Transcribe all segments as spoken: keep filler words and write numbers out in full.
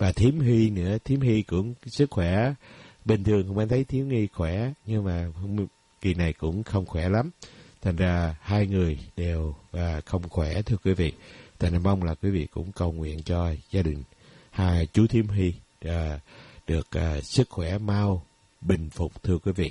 và Thiếm Hy nữa. Thiếm Hy cũng sức khỏe bình thường, không anh thấy Thiếm Hy khỏe, nhưng mà kỳ này cũng không khỏe lắm. Thành ra hai người đều à, không khỏe thưa quý vị. Thành ra mong là quý vị cũng cầu nguyện cho gia đình hai chú Thiếm Hy à, được à, sức khỏe mau bình phục thưa quý vị.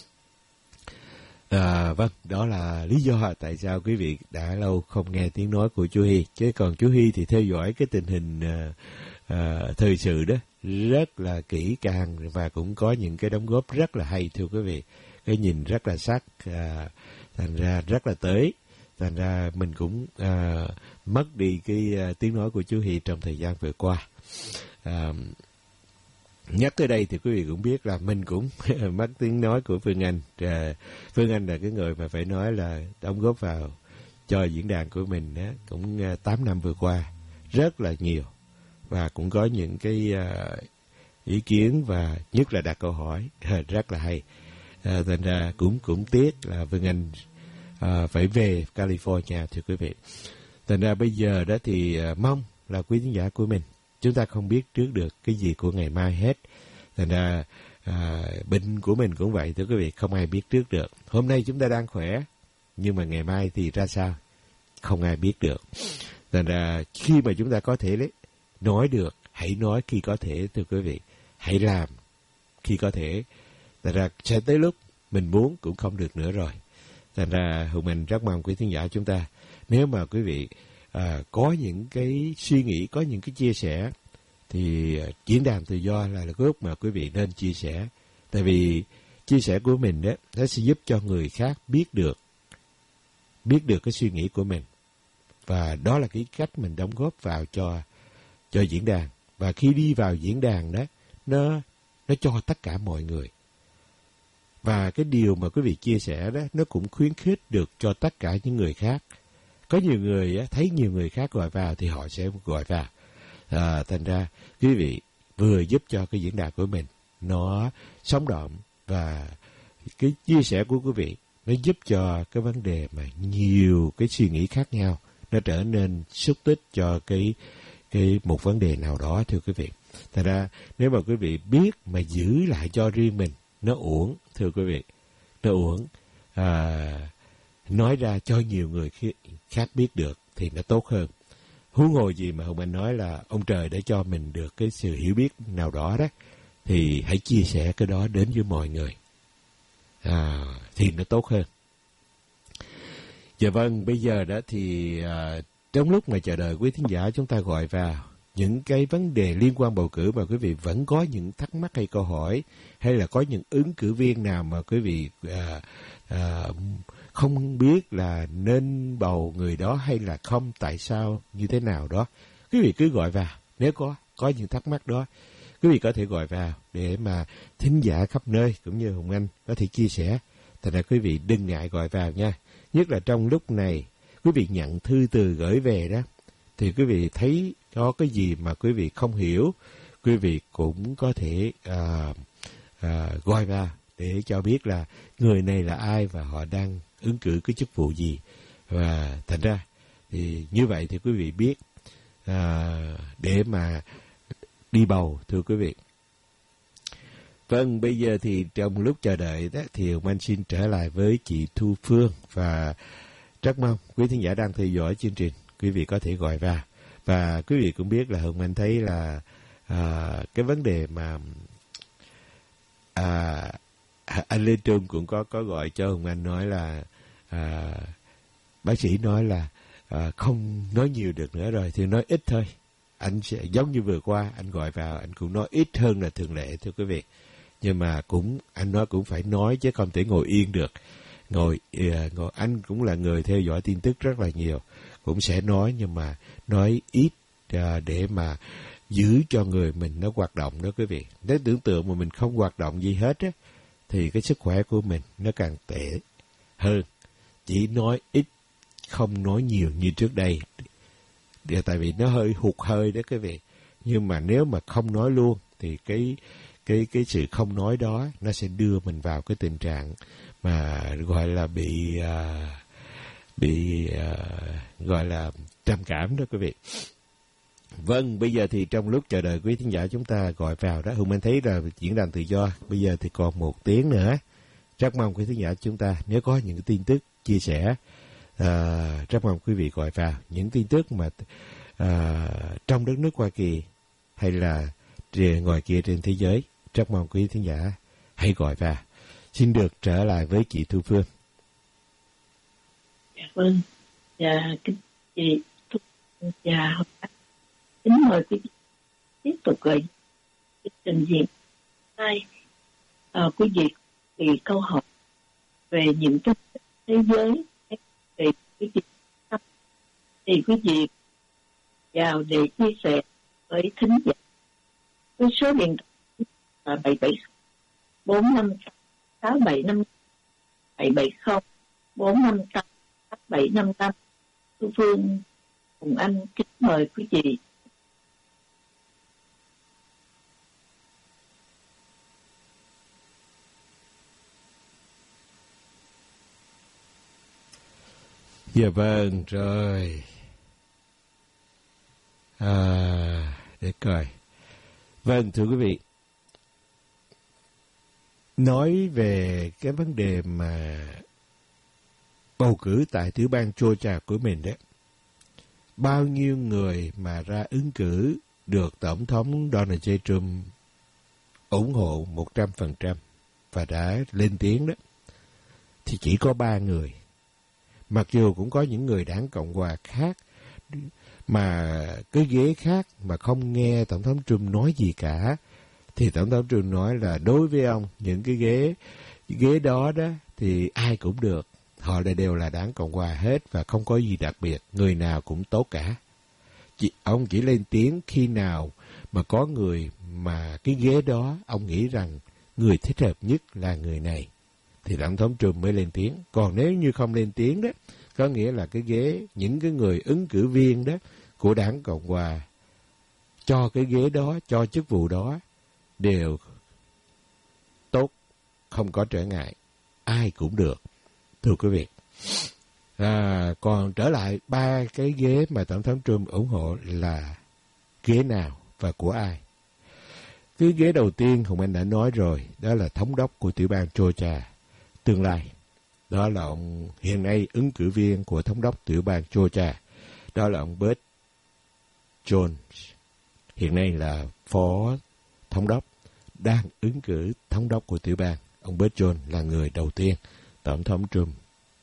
À, vâng, đó là lý do tại sao quý vị đã lâu không nghe tiếng nói của chú Hy. Chứ còn chú Hy thì theo dõi cái tình hình à, à, thời sự đó rất là kỹ càng và cũng có những cái đóng góp rất là hay thưa quý vị. Cái nhìn rất là sắc, à, thành ra rất là tới. Thành ra mình cũng à, mất đi cái à, tiếng nói của chú Hy trong thời gian vừa qua. À, nhắc tới đây thì quý vị cũng biết là mình cũng mất tiếng nói của Phương Anh. À, Phương Anh là cái người mà phải nói là đóng góp vào cho diễn đàn của mình á, cũng uh, tám năm vừa qua rất là nhiều, và cũng có những cái uh, ý kiến và nhất là đặt câu hỏi rất là hay. À, thành ra cũng cũng tiếc là Phương Anh uh, phải về California thưa quý vị. Thành ra bây giờ đó thì uh, mong là quý khán giả của mình, chúng ta không biết trước được cái gì của ngày mai hết. Thành ra à, bệnh của mình cũng vậy thưa quý vị, không ai biết trước được. Hôm nay chúng ta đang khỏe, nhưng mà ngày mai thì ra sao không ai biết được. Thành ra khi mà chúng ta có thể đấy, nói được, hãy nói khi có thể thưa quý vị. Hãy làm khi có thể. Thành ra sẽ tới lúc mình muốn cũng không được nữa rồi. Thành ra Hùng mình rất mong quý khán giả chúng ta, nếu mà quý vị À, có những cái suy nghĩ, có những cái chia sẻ, thì uh, diễn đàn tự do là, là cái lúc mà quý vị nên chia sẻ. Tại vì chia sẻ của mình đó, nó sẽ giúp cho người khác biết được, biết được cái suy nghĩ của mình. Và đó là cái cách mình đóng góp vào cho, cho diễn đàn. Và khi đi vào diễn đàn đó, nó, nó cho tất cả mọi người. Và cái điều mà quý vị chia sẻ đó, nó cũng khuyến khích được cho tất cả những người khác. Có nhiều người á, thấy nhiều người khác gọi vào thì họ sẽ gọi vào. À, thành ra quý vị vừa giúp cho cái diễn đàn của mình nó sống động, và cái chia sẻ của quý vị nó giúp cho cái vấn đề mà nhiều cái suy nghĩ khác nhau nó trở nên xúc tích cho cái cái một vấn đề nào đó thưa quý vị. Thành ra nếu mà quý vị biết mà giữ lại cho riêng mình, nó uổng thưa quý vị, nó uổng. À, nói ra cho nhiều người khác biết được thì nó tốt hơn. Huống hồ gì mà Hồng Anh nói là ông trời đã cho mình được cái sự hiểu biết nào đó đó, thì hãy chia sẻ cái đó đến với mọi người, à, thì nó tốt hơn. Dạ vâng, bây giờ đó thì à, trong lúc mà chờ đợi quý thính giả chúng ta gọi vào những cái vấn đề liên quan bầu cử mà quý vị vẫn có những thắc mắc hay câu hỏi, hay là có những ứng cử viên nào mà quý vị à, à, không biết là nên bầu người đó hay là không, tại sao, như thế nào đó, quý vị cứ gọi vào. Nếu có có những thắc mắc đó, quý vị có thể gọi vào để mà thính giả khắp nơi cũng như Hùng Anh có thể chia sẻ. Thành ra quý vị đừng ngại gọi vào nha. Nhất là trong lúc này quý vị nhận thư từ gửi về đó, thì quý vị thấy có cái gì mà quý vị không hiểu, quý vị cũng có thể à, à, gọi vào để cho biết là người này là ai và họ đang ứng cử cái chức vụ gì. Và thành ra thì như vậy thì quý vị biết à, để mà đi bầu thưa quý vị. Vâng, bây giờ thì trong lúc chờ đợi đó thì Hồng Anh xin trở lại với chị Thu Phương, và rất mong quý thính giả đang theo dõi chương trình, quý vị có thể gọi vào. Và quý vị cũng biết là Hồng Anh thấy là à, cái vấn đề mà à, anh Lê Trung cũng có có gọi cho Hồng Anh nói là à, bác sĩ nói là à, không nói nhiều được nữa rồi thì nói ít thôi. Anh sẽ giống như vừa qua anh gọi vào anh cũng nói ít hơn là thường lệ thưa quý vị. Nhưng mà cũng anh nói cũng phải nói chứ không thể ngồi yên được. Ngồi, uh, ngồi anh cũng là người theo dõi tin tức rất là nhiều, cũng sẽ nói nhưng mà nói ít uh, để mà giữ cho người mình nó hoạt động đó quý vị. Nếu tưởng tượng mà mình không hoạt động gì hết á, thì cái sức khỏe của mình nó càng tệ hơn. Chỉ nói ít, không nói nhiều như trước đây. Tại vì nó hơi hụt hơi đó quý vị. Nhưng mà nếu mà không nói luôn thì cái cái cái sự không nói đó nó sẽ đưa mình vào cái tình trạng mà gọi là bị uh, bị uh, gọi là trầm cảm đó quý vị. Vâng, bây giờ thì trong lúc chờ đợi quý thính giả chúng ta gọi vào đó, Hùng Anh thấy là diễn đàn tự do, bây giờ thì còn một tiếng nữa. Rất mong quý thính giả chúng ta nếu có những tin tức chia sẻ, à, rất mong quý vị gọi vào những tin tức mà à, trong đất nước Hoa Kỳ hay là ngoài kia trên thế giới. Rất mong quý thính giả hãy gọi vào. Xin được trở lại với chị Thu Phương. Dạ vâng, dạ kính chị Thu Phương và Hồng Anh. Kính mời quý vị tiếp tục gửi trình diện hai à, quý vị thì câu hỏi về những tin tức thế giới về quý vị thì quý vị vào để chia sẻ với thính giả với số điện thoại là bảy bảy bốn năm sáu bảy năm bảy bảy không bốn năm tám bảy năm năm. Thu Phương cùng anh kính mời quý vị. Dạ vâng, rồi. À, để coi. Vâng, thưa quý vị. Nói về cái vấn đề mà bầu cử tại tiểu bang Georgia của mình đấy. Bao nhiêu người mà ra ứng cử được Tổng thống Donald J. Trump ủng hộ một trăm phần trăm và đã lên tiếng đó. Thì chỉ có ba người. Mặc dù cũng có những người đảng Cộng hòa khác mà cái ghế khác mà không nghe Tổng thống Trump nói gì cả, thì Tổng thống Trump nói là đối với ông những cái ghế ghế đó đó thì ai cũng được, họ đều là đảng Cộng hòa hết và không có gì đặc biệt, người nào cũng tốt cả. Chỉ, ông chỉ lên tiếng khi nào mà có người mà cái ghế đó ông nghĩ rằng người thích hợp nhất là người này thì Tổng thống Trump mới lên tiếng. Còn nếu như không lên tiếng đó, có nghĩa là cái ghế, những cái người ứng cử viên đó của đảng Cộng hòa cho cái ghế đó, cho chức vụ đó đều tốt, không có trở ngại, ai cũng được. Thưa quý vị, à, còn trở lại ba cái ghế mà Tổng thống Trump ủng hộ là ghế nào và của ai? Cái ghế đầu tiên Hùng Anh đã nói rồi, đó là thống đốc của tiểu bang Georgia tương lai. Đó là ông hiện nay ứng cử viên của thống đốc tiểu bang Georgia. Đó là ông Burt Jones. Hiện nay là phó thống đốc, đang ứng cử thống đốc của tiểu bang. Ông Burt Jones là người đầu tiên Tổng thống Trump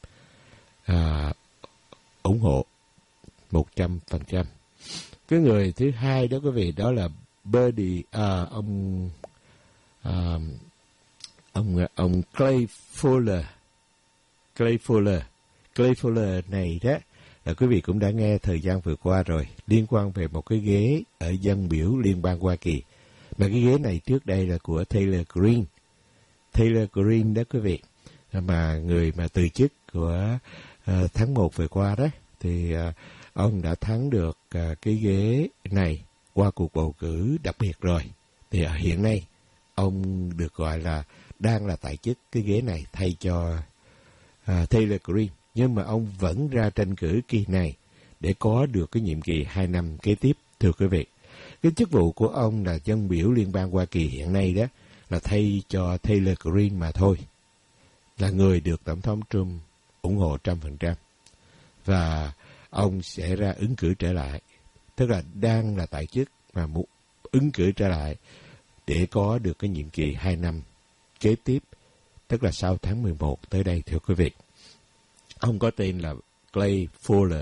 à, ủng hộ một trăm phần trăm. Cái người thứ hai đó quý vị, đó là Bernie, à, ông à, ông ông Clay Fuller. Clay Fuller. Clay Fuller này đó là quý vị cũng đã nghe thời gian vừa qua rồi, liên quan về một cái ghế ở dân biểu liên bang Hoa Kỳ. Mà cái ghế này trước đây là của Taylor Greene. Taylor Greene đó quý vị, mà người mà từ chức của uh, tháng một vừa qua đó, thì uh, ông đã thắng được uh, cái ghế này qua cuộc bầu cử đặc biệt rồi. Thì uh, hiện nay ông được gọi là đang là tại chức cái ghế này thay cho uh, Taylor Greene. Nhưng mà ông vẫn ra tranh cử kỳ này để có được cái nhiệm kỳ hai năm kế tiếp, thưa quý vị. Cái chức vụ của ông là dân biểu liên bang Hoa Kỳ hiện nay đó là thay cho Taylor Greene mà thôi, là người được Tổng thống Trump ủng hộ trăm phần trăm. Và ông sẽ ra ứng cử trở lại, tức là đang là tại chức mà muốn ứng cử trở lại để có được cái nhiệm kỳ hai năm kế tiếp, tức là sau tháng mười một tới đây, thưa quý vị. Ông có tên là Clay Fuller.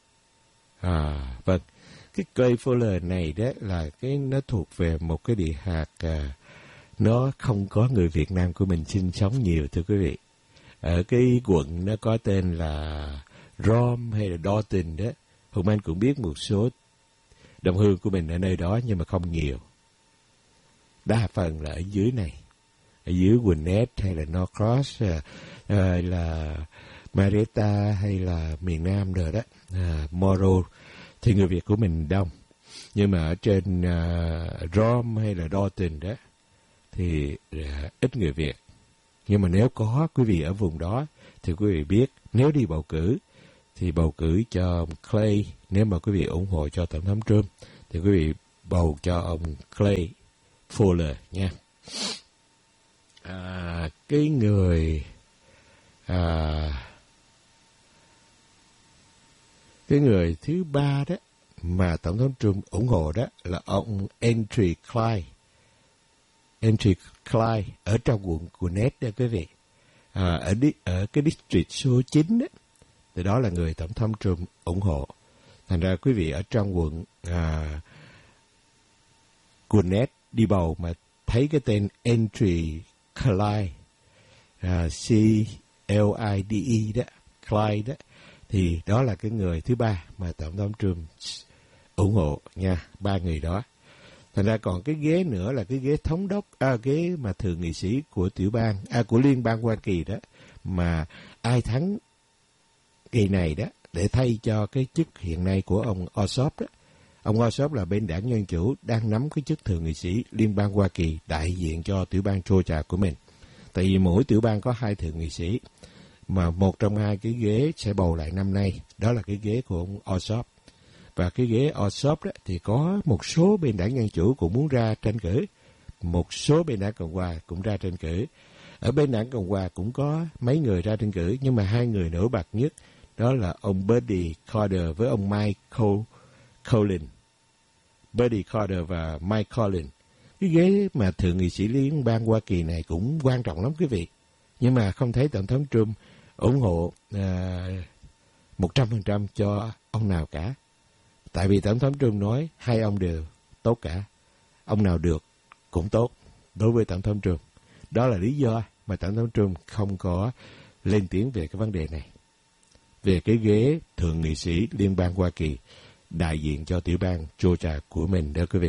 À, vâng. Cái Clay Fuller này đó là cái nó thuộc về một cái địa hạt à, nó không có người Việt Nam của mình sinh sống nhiều, thưa quý vị. Ở cái quận nó có tên là Rome hay là Dalton đó. Hùng Anh cũng biết một số đồng hương của mình ở nơi đó nhưng mà không nhiều. Đa phần là ở dưới này, ở dưới Gwinnett hay là Norcross, hay là Marietta hay là miền Nam rồi đó, à, Moro, thì người Việt của mình đông. Nhưng mà ở trên uh, Rome hay là Dalton đó thì uh, ít người Việt. Nhưng mà nếu có quý vị ở vùng đó thì quý vị biết, nếu đi bầu cử thì bầu cử cho Clay, nếu mà quý vị ủng hộ cho Tổng thống Trump thì quý vị bầu cho ông Clay Fowler nha. À, cái người à, cái người thứ ba đó mà Tổng thống Trump ủng hộ đó là ông Andrew Clyde. Andrew Clyde ở trong quận Gwinnett đó quý vị. À, ở, đi, ở cái district số chín đó, thì đó là người Tổng thống Trump ủng hộ. Thành ra quý vị ở trong quận à, Gwinnett đi bầu mà thấy cái tên Andrew Clyde, à, C L I D E đó, Clyde đó, thì đó là cái người thứ ba mà Tổng thống Trump ủng hộ nha, ba người đó. Thành ra còn cái ghế nữa là cái ghế thống đốc, à, ghế mà thượng nghị sĩ của tiểu bang, à, của liên bang Hoa Kỳ đó, mà ai thắng kỳ này đó để thay cho cái chức hiện nay của ông Ossoff đó. Ông Ossoff là bên đảng Dân Chủ đang nắm cái chức thượng nghị sĩ liên bang Hoa Kỳ đại diện cho tiểu bang Georgia của mình. Tại vì mỗi tiểu bang có hai thượng nghị sĩ, mà một trong hai cái ghế sẽ bầu lại năm nay, đó là cái ghế của ông Ossoff. Và cái ghế Ossoff đó thì có một số bên đảng Dân Chủ cũng muốn ra tranh cử, một số bên đảng Cộng Hòa cũng ra tranh cử. Ở bên đảng Cộng Hòa cũng có mấy người ra tranh cử, nhưng mà hai người nổi bật nhất đó là ông Bernie Carter với ông Michael Collins. Bernie Carter và Mike Collins. Cái ghế mà thượng nghị sĩ liên bang Hoa Kỳ này cũng quan trọng lắm quý vị. Nhưng mà không thấy Tổng thống Trump ủng hộ à, một trăm phần trăm cho ông nào cả. Tại vì Tổng thống Trump nói hai ông đều tốt cả. Ông nào được cũng tốt đối với Tổng thống Trump. Đó là lý do mà Tổng thống Trump không có lên tiếng về cái vấn đề này. Về cái ghế thượng nghị sĩ liên bang Hoa Kỳ đại diện cho tiểu bang Georgia của mình đó quý vị.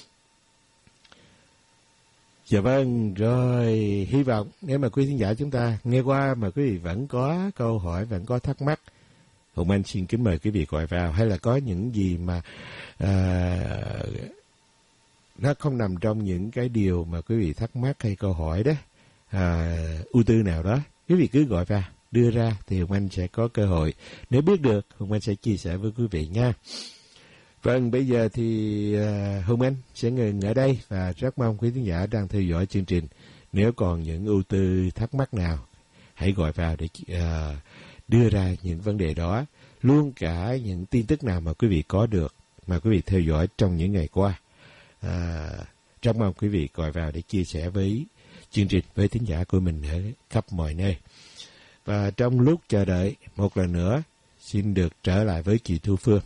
Dạ vâng, rồi hy vọng nếu mà quý khán giả chúng ta nghe qua mà quý vị vẫn có câu hỏi, vẫn có thắc mắc, Hùng Anh xin kính mời quý vị gọi vào, hay là có những gì mà à, nó không nằm trong những cái điều mà quý vị thắc mắc hay câu hỏi đó, à, ưu tư nào đó, quý vị cứ gọi vào, đưa ra thì Hùng Anh sẽ có cơ hội. Nếu biết được, Hùng Anh sẽ chia sẻ với quý vị nha. Vâng, bây giờ thì uh, Hùng Anh sẽ ngừng ở đây và rất mong quý khán giả đang theo dõi chương trình. Nếu còn những ưu tư thắc mắc nào, hãy gọi vào để uh, đưa ra những vấn đề đó. Luôn cả những tin tức nào mà quý vị có được, mà quý vị theo dõi trong những ngày qua. Uh, rất mong quý vị gọi vào để chia sẻ với chương trình, với thính giả của mình ở khắp mọi nơi. Và trong lúc chờ đợi, một lần nữa, xin được trở lại với chị Thu Phương.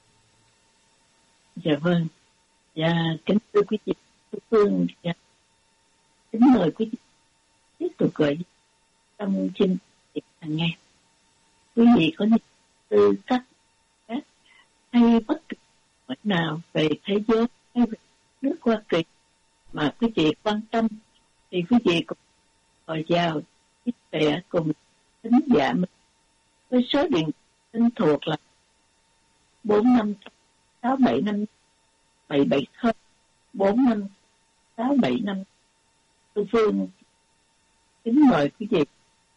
Dạ vâng. Dạ, kính thưa quý vị, Thu Phương, dạ, kính mời quý vị tiếp tục gửi trong chương trình hàng ngày. Quý vị có những tư cách khác hay bất kỳ hỏi nào về thế giới hay về nước Hoa Kỳ mà quý vị quan tâm, thì quý vị cũng gọi vào chia sẻ cùng thính giả mình với số điện thân thuộc là bốn năm sáu bảy năm bảy bảy không bốn năm sáu bảy năm. Thu Phương kính mời quý vị.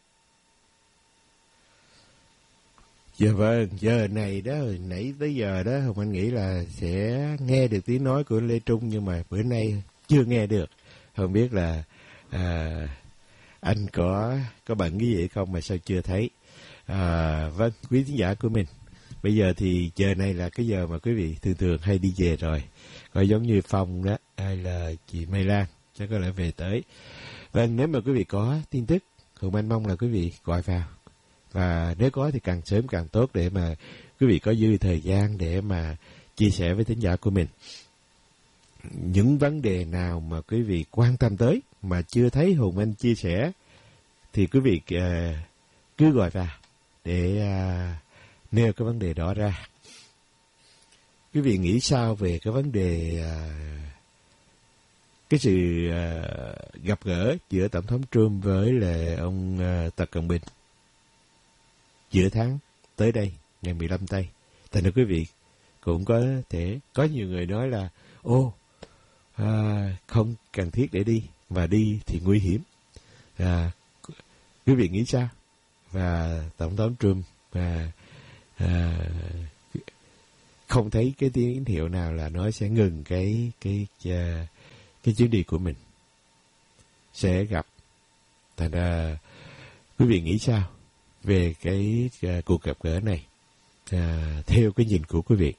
Dạ vâng, giờ này đó, nãy tới giờ đó, Hùng Anh nghĩ là sẽ nghe được tiếng nói của Lê Trung, nhưng mà bữa nay chưa nghe được. Không biết là à, anh có có bận cái gì không mà sao chưa thấy. À, vâng, quý khán giả của mình, bây giờ thì giờ này là cái giờ mà quý vị thường thường hay đi về rồi. Coi giống như Phong đó, hay là chị Mai Lan chắc có lẽ về tới. Vâng, nếu mà quý vị có tin tức, Hùng Anh mong là quý vị gọi vào. Và nếu có thì càng sớm càng tốt, để mà quý vị có dư thời gian để mà chia sẻ với thính giả của mình. Những vấn đề nào mà quý vị quan tâm tới mà chưa thấy Hùng Anh chia sẻ, thì quý vị uh, cứ gọi vào để uh, nêu cái vấn đề đó ra. Quý vị nghĩ sao về cái vấn đề uh, cái sự uh, gặp gỡ giữa Tổng thống Trump với là ông uh, Tập Cận Bình giữa tháng tới đây, ngày mười lăm tây? Thành ra quý vị cũng có thể, có nhiều người nói là ô à, không cần thiết để đi, và đi thì nguy hiểm. À, quý vị nghĩ sao? Và Tổng thống Trump à, à, không thấy cái tín hiệu nào là nó sẽ ngừng cái cái cái, cái chuyến đi của mình, sẽ gặp. Thành ra quý vị nghĩ sao về cái uh, cuộc gặp gỡ này uh, theo cái nhìn của quý vị?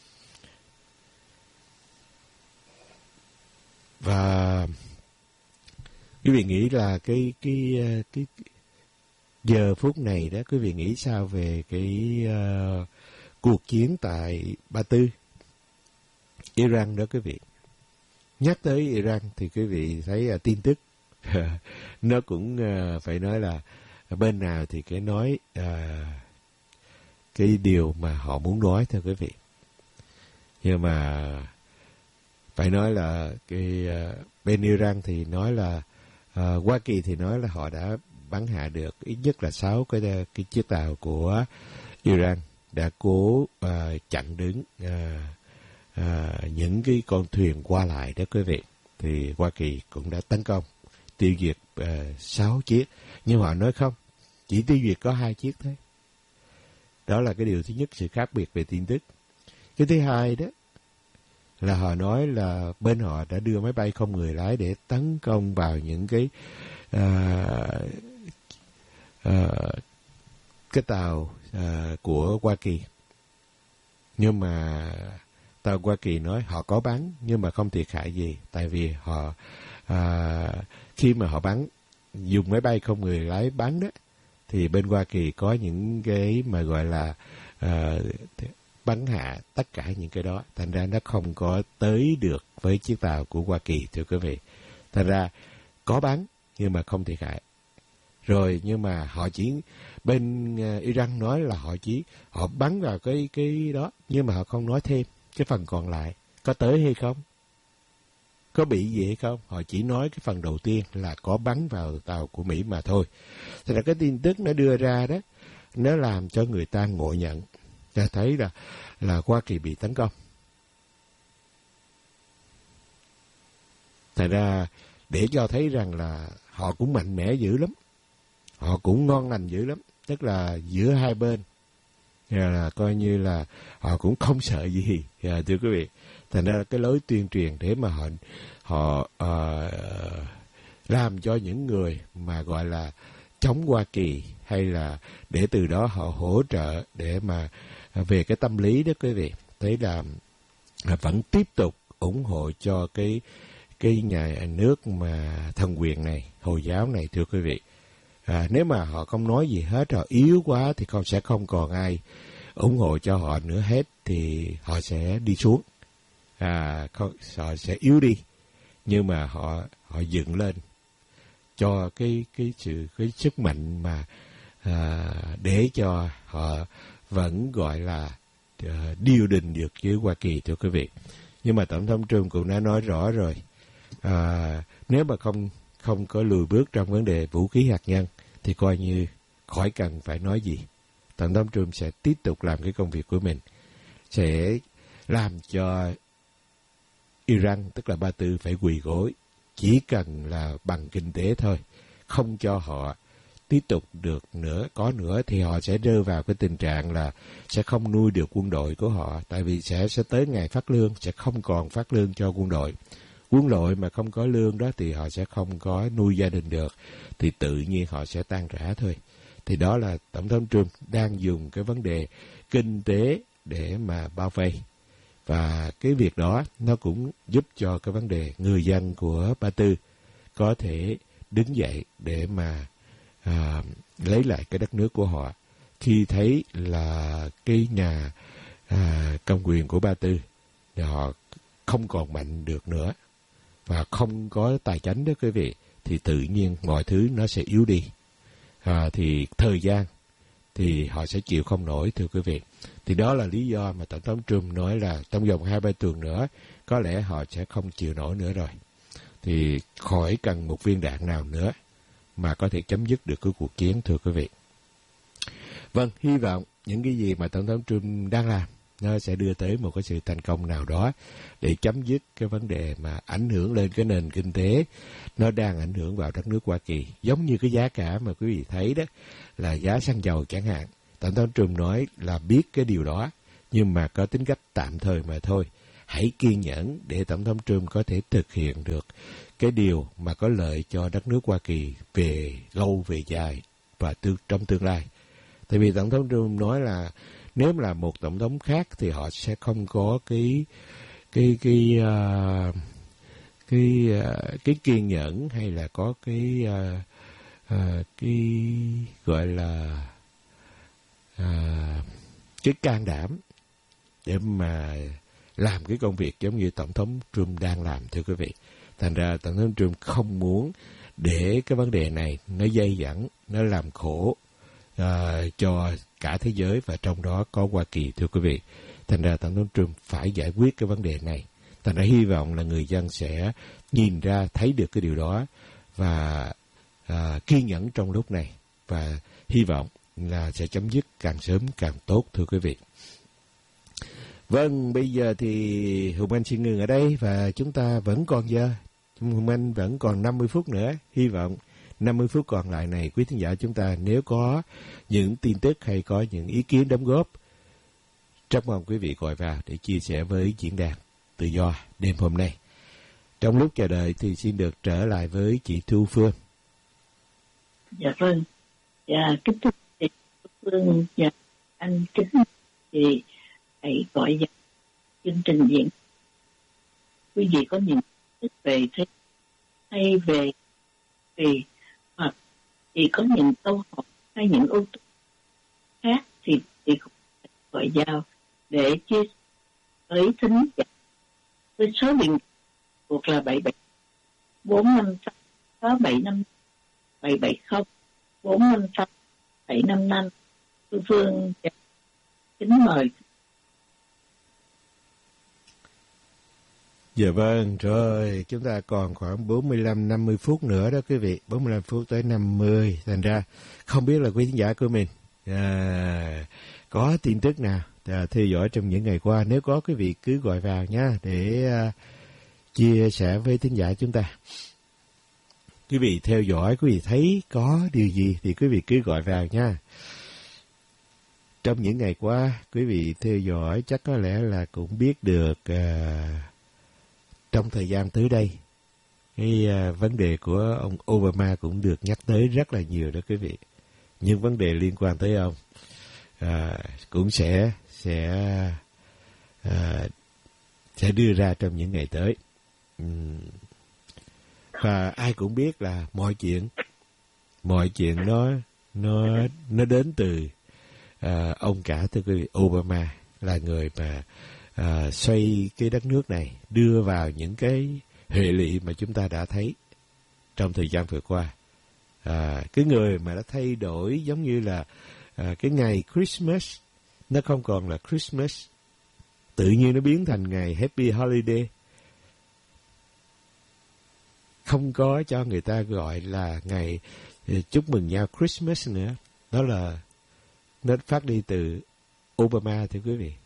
Và quý vị nghĩ là cái cái cái, cái giờ phút này đó, quý vị nghĩ sao về cái uh, cuộc chiến tại Ba Tư, Iran đó quý vị? Nhắc tới Iran thì quý vị thấy uh, tin tức nó cũng uh, phải nói là bên nào thì cái nói uh, cái điều mà họ muốn nói thưa quý vị. Nhưng mà phải nói là cái uh, bên Iran thì nói là uh, Hoa Kỳ thì nói là họ đã bắn hạ được ít nhất là sáu cái cái chiếc tàu của Iran đã cố uh, chặn đứng uh, uh, những cái con thuyền qua lại đó quý vị. Thì Hoa Kỳ cũng đã tấn công tiêu diệt uh, sáu chiếc, nhưng họ nói không, chỉ tiêu diệt có hai chiếc thôi. Đó là cái điều thứ nhất, sự khác biệt về tin tức. Cái thứ hai đó là họ nói là bên họ đã đưa máy bay không người lái để tấn công vào những cái uh, uh, cái tàu uh, của Hoa Kỳ. Nhưng mà tàu Hoa Kỳ nói họ có bắn nhưng mà không thiệt hại gì, tại vì họ uh, khi mà họ bắn, dùng máy bay không người lái bắn đó, thì bên Hoa Kỳ có những cái mà gọi là uh, bắn hạ tất cả những cái đó, thành ra nó không có tới được với chiếc tàu của Hoa Kỳ thưa quý vị. Thành ra có bắn nhưng mà không thiệt hại. Rồi nhưng mà họ chỉ bên uh, Iran nói là họ chỉ họ bắn vào cái cái đó, nhưng mà họ không nói thêm cái phần còn lại có tới hay không, có bị gì hay không. Họ chỉ nói cái phần đầu tiên là có bắn vào tàu của Mỹ mà thôi. Thành ra cái tin tức nó đưa ra đó, nó làm cho người ta ngộ nhận, ta thấy là là Hoa Kỳ bị tấn công. Thành ra để cho thấy rằng là họ cũng mạnh mẽ dữ lắm, họ cũng ngon lành dữ lắm, tức là giữa hai bên là coi như là họ cũng không sợ gì, thưa quý vị. Thành ra cái lối tuyên truyền để mà họ họ uh, làm cho những người mà gọi là chống Hoa Kỳ, hay là để từ đó họ hỗ trợ để mà về cái tâm lý đó quý vị, thấy là vẫn tiếp tục ủng hộ cho cái cái nhà nước mà thần quyền này, Hồi giáo này thưa quý vị. À, nếu mà họ không nói gì hết, họ yếu quá thì không sẽ không còn ai ủng hộ cho họ nữa hết, thì họ sẽ đi xuống, à, không, họ sẽ yếu đi. Nhưng mà họ họ dựng lên cho cái cái sự cái sức mạnh mà à, để cho họ vẫn gọi là uh, điều đình được với Hoa Kỳ thưa quý vị. Nhưng mà Tổng thống Trump cũng đã nói rõ rồi, à, nếu mà không không có lùi bước trong vấn đề vũ khí hạt nhân thì coi như khỏi cần phải nói gì. Tổng thống Trump sẽ tiếp tục làm cái công việc của mình, sẽ làm cho Iran, tức là Ba Tư, phải quỳ gối, chỉ cần là bằng kinh tế thôi, không cho họ tiếp tục được nữa, có nữa thì họ sẽ rơi vào cái tình trạng là sẽ không nuôi được quân đội của họ, tại vì sẽ sẽ tới ngày phát lương, sẽ không còn phát lương cho quân đội. Quân đội mà không có lương đó thì họ sẽ không có nuôi gia đình được, thì tự nhiên họ sẽ tan rã thôi. Thì đó là Tổng thống Trump đang dùng cái vấn đề kinh tế để mà bao vây. Và cái việc đó nó cũng giúp cho cái vấn đề người dân của Ba Tư có thể đứng dậy để mà à, lấy lại cái đất nước của họ. Khi thấy là cái nhà à, công quyền của Ba Tư họ không còn mạnh được nữa và không có tài chánh đó quý vị, thì tự nhiên mọi thứ nó sẽ yếu đi. À, thì thời gian thì họ sẽ chịu không nổi thưa quý vị. Thì đó là lý do mà Tổng thống Trump nói là trong vòng hai ba tuần nữa có lẽ họ sẽ không chịu nổi nữa rồi. Thì khỏi cần một viên đạn nào nữa mà có thể chấm dứt được cái cuộc chiến thưa quý vị. Vâng, hy vọng những cái gì mà Tổng thống Trump đang làm nó sẽ đưa tới một cái sự thành công nào đó để chấm dứt cái vấn đề mà ảnh hưởng lên cái nền kinh tế, nó đang ảnh hưởng vào đất nước Hoa Kỳ. Giống như cái giá cả mà quý vị thấy đó, là giá xăng dầu chẳng hạn. Tổng thống Trump nói là biết cái điều đó, nhưng mà có tính cách tạm thời mà thôi. Hãy kiên nhẫn để Tổng thống Trump có thể thực hiện được cái điều mà có lợi cho đất nước Hoa Kỳ về lâu về dài và tương, trong tương lai. Tại vì Tổng thống Trump nói là nếu là một tổng thống khác thì họ sẽ không có cái cái cái uh, cái uh, cái kiên nhẫn hay là có cái uh, uh, cái gọi là uh, cái can đảm để mà làm cái công việc giống như Tổng thống Trump đang làm, thưa quý vị. Thành ra Tổng thống Trump không muốn để cái vấn đề này nó dây dẳng, nó làm khổ uh, cho cả thế giới và trong đó có Hoa Kỳ, thưa quý vị. Thành ra Tổng thống Trump phải giải quyết cái vấn đề này. Thành ra hy vọng là người dân sẽ nhìn ra, thấy được cái điều đó và uh, kiên nhẫn trong lúc này, và hy vọng là sẽ chấm dứt càng sớm càng tốt, thưa quý vị. Vâng, bây giờ thì Hùng Anh xin ngừng ở đây và chúng ta vẫn còn giờ. Hùng Anh vẫn còn năm mươi phút nữa. Hy vọng năm mươi phút còn lại này, quý thính giả chúng ta nếu có những tin tức hay có những ý kiến đóng góp, rất mong quý vị gọi vào để chia sẻ với diễn đàn tự do đêm hôm nay. Trong lúc chờ đợi thì xin được trở lại với chị Thu Phương. Dạ vâng. Dạ, kính thưa chị Thu Phương và anh Kính, thì hãy gọi vào chương trình diễn. Quý vị có những thức về thế hay về vì hoặc thì có những câu hỏi hay những ưu tố khác thì chị cũng gọi vào để chia sẻ với thính giả. Với số điện thuộc là bảy bảy bốn năm sáu bảy năm bảy bảy không bốn năm sáu bảy năm năm. Thu Phương kính mời. Dạ vâng, rồi chúng ta còn khoảng bốn mươi lăm năm mươi phút nữa đó quý vị, bốn mươi lăm phút tới năm mươi. Thành ra không biết là quý khán giả của mình à, có tin tức nào à, theo dõi trong những ngày qua. Nếu có, quý vị cứ gọi vào nha để à, chia sẻ với khán giả chúng ta. Quý vị theo dõi, quý vị thấy có điều gì thì quý vị cứ gọi vào nha. Trong những ngày qua, quý vị theo dõi chắc có lẽ là cũng biết được à, trong thời gian tới đây, cái uh, vấn đề của ông Obama cũng được nhắc tới rất là nhiều đó quý vị. Những vấn đề liên quan tới ông uh, cũng sẽ sẽ uh, sẽ đưa ra trong những ngày tới. Um, và ai cũng biết là mọi chuyện mọi chuyện nó nó nó đến từ uh, ông cả, thưa quý vị. Obama là người mà À, xoay cái đất nước này, đưa vào những cái hệ lụy mà chúng ta đã thấy trong thời gian vừa qua. À, cái người mà đã thay đổi giống như là à, cái ngày Christmas, nó không còn là Christmas, tự nhiên nó biến thành ngày Happy Holiday. Không có cho người ta gọi là ngày chúc mừng nhau Christmas nữa. Đó là nó phát đi từ Obama, thưa quý vị.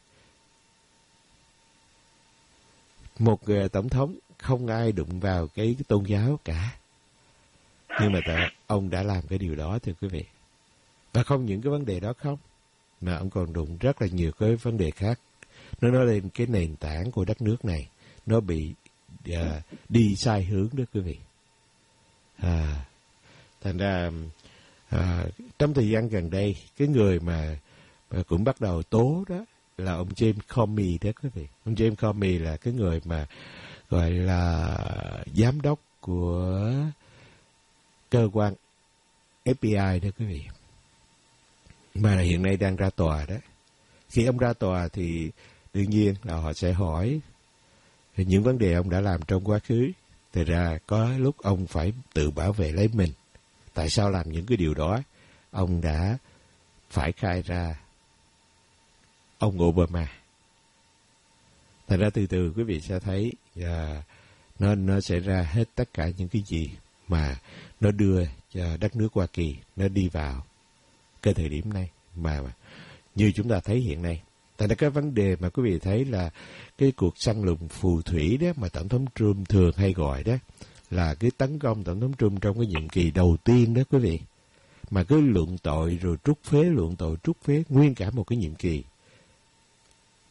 Một uh, tổng thống không ai đụng vào cái, cái tôn giáo cả, nhưng mà ta, ông đã làm cái điều đó, thưa quý vị. Và không những cái vấn đề đó không, mà ông còn đụng rất là nhiều cái vấn đề khác. Nó nói lên cái nền tảng của đất nước này nó bị uh, đi sai hướng đó quý vị. À, thành ra uh, trong thời gian gần đây, cái người mà, mà cũng bắt đầu tố đó là ông James Comey đó quý vị. Ông James Comey là cái người mà gọi là giám đốc của cơ quan F B I đó quý vị, mà hiện nay đang ra tòa đó. Khi ông ra tòa thì đương nhiên là họ sẽ hỏi những vấn đề ông đã làm trong quá khứ. Thật ra có lúc ông phải tự bảo vệ lấy mình. Tại sao làm những cái điều đó? Ông đã phải khai ra ông Obama. Thật ra từ từ quý vị sẽ thấy uh, nó nó sẽ ra hết tất cả những cái gì mà nó đưa cho đất nước Hoa Kỳ nó đi vào cái thời điểm này mà, mà như chúng ta thấy hiện nay. Tại cái vấn đề mà quý vị thấy là cái cuộc săn lùng phù thủy đó mà Tổng thống Trump thường hay gọi đó là cái tấn công Tổng thống Trump trong cái nhiệm kỳ đầu tiên đó quý vị. Mà cứ luận tội rồi trút phế, luận tội trút phế nguyên cả một cái nhiệm kỳ.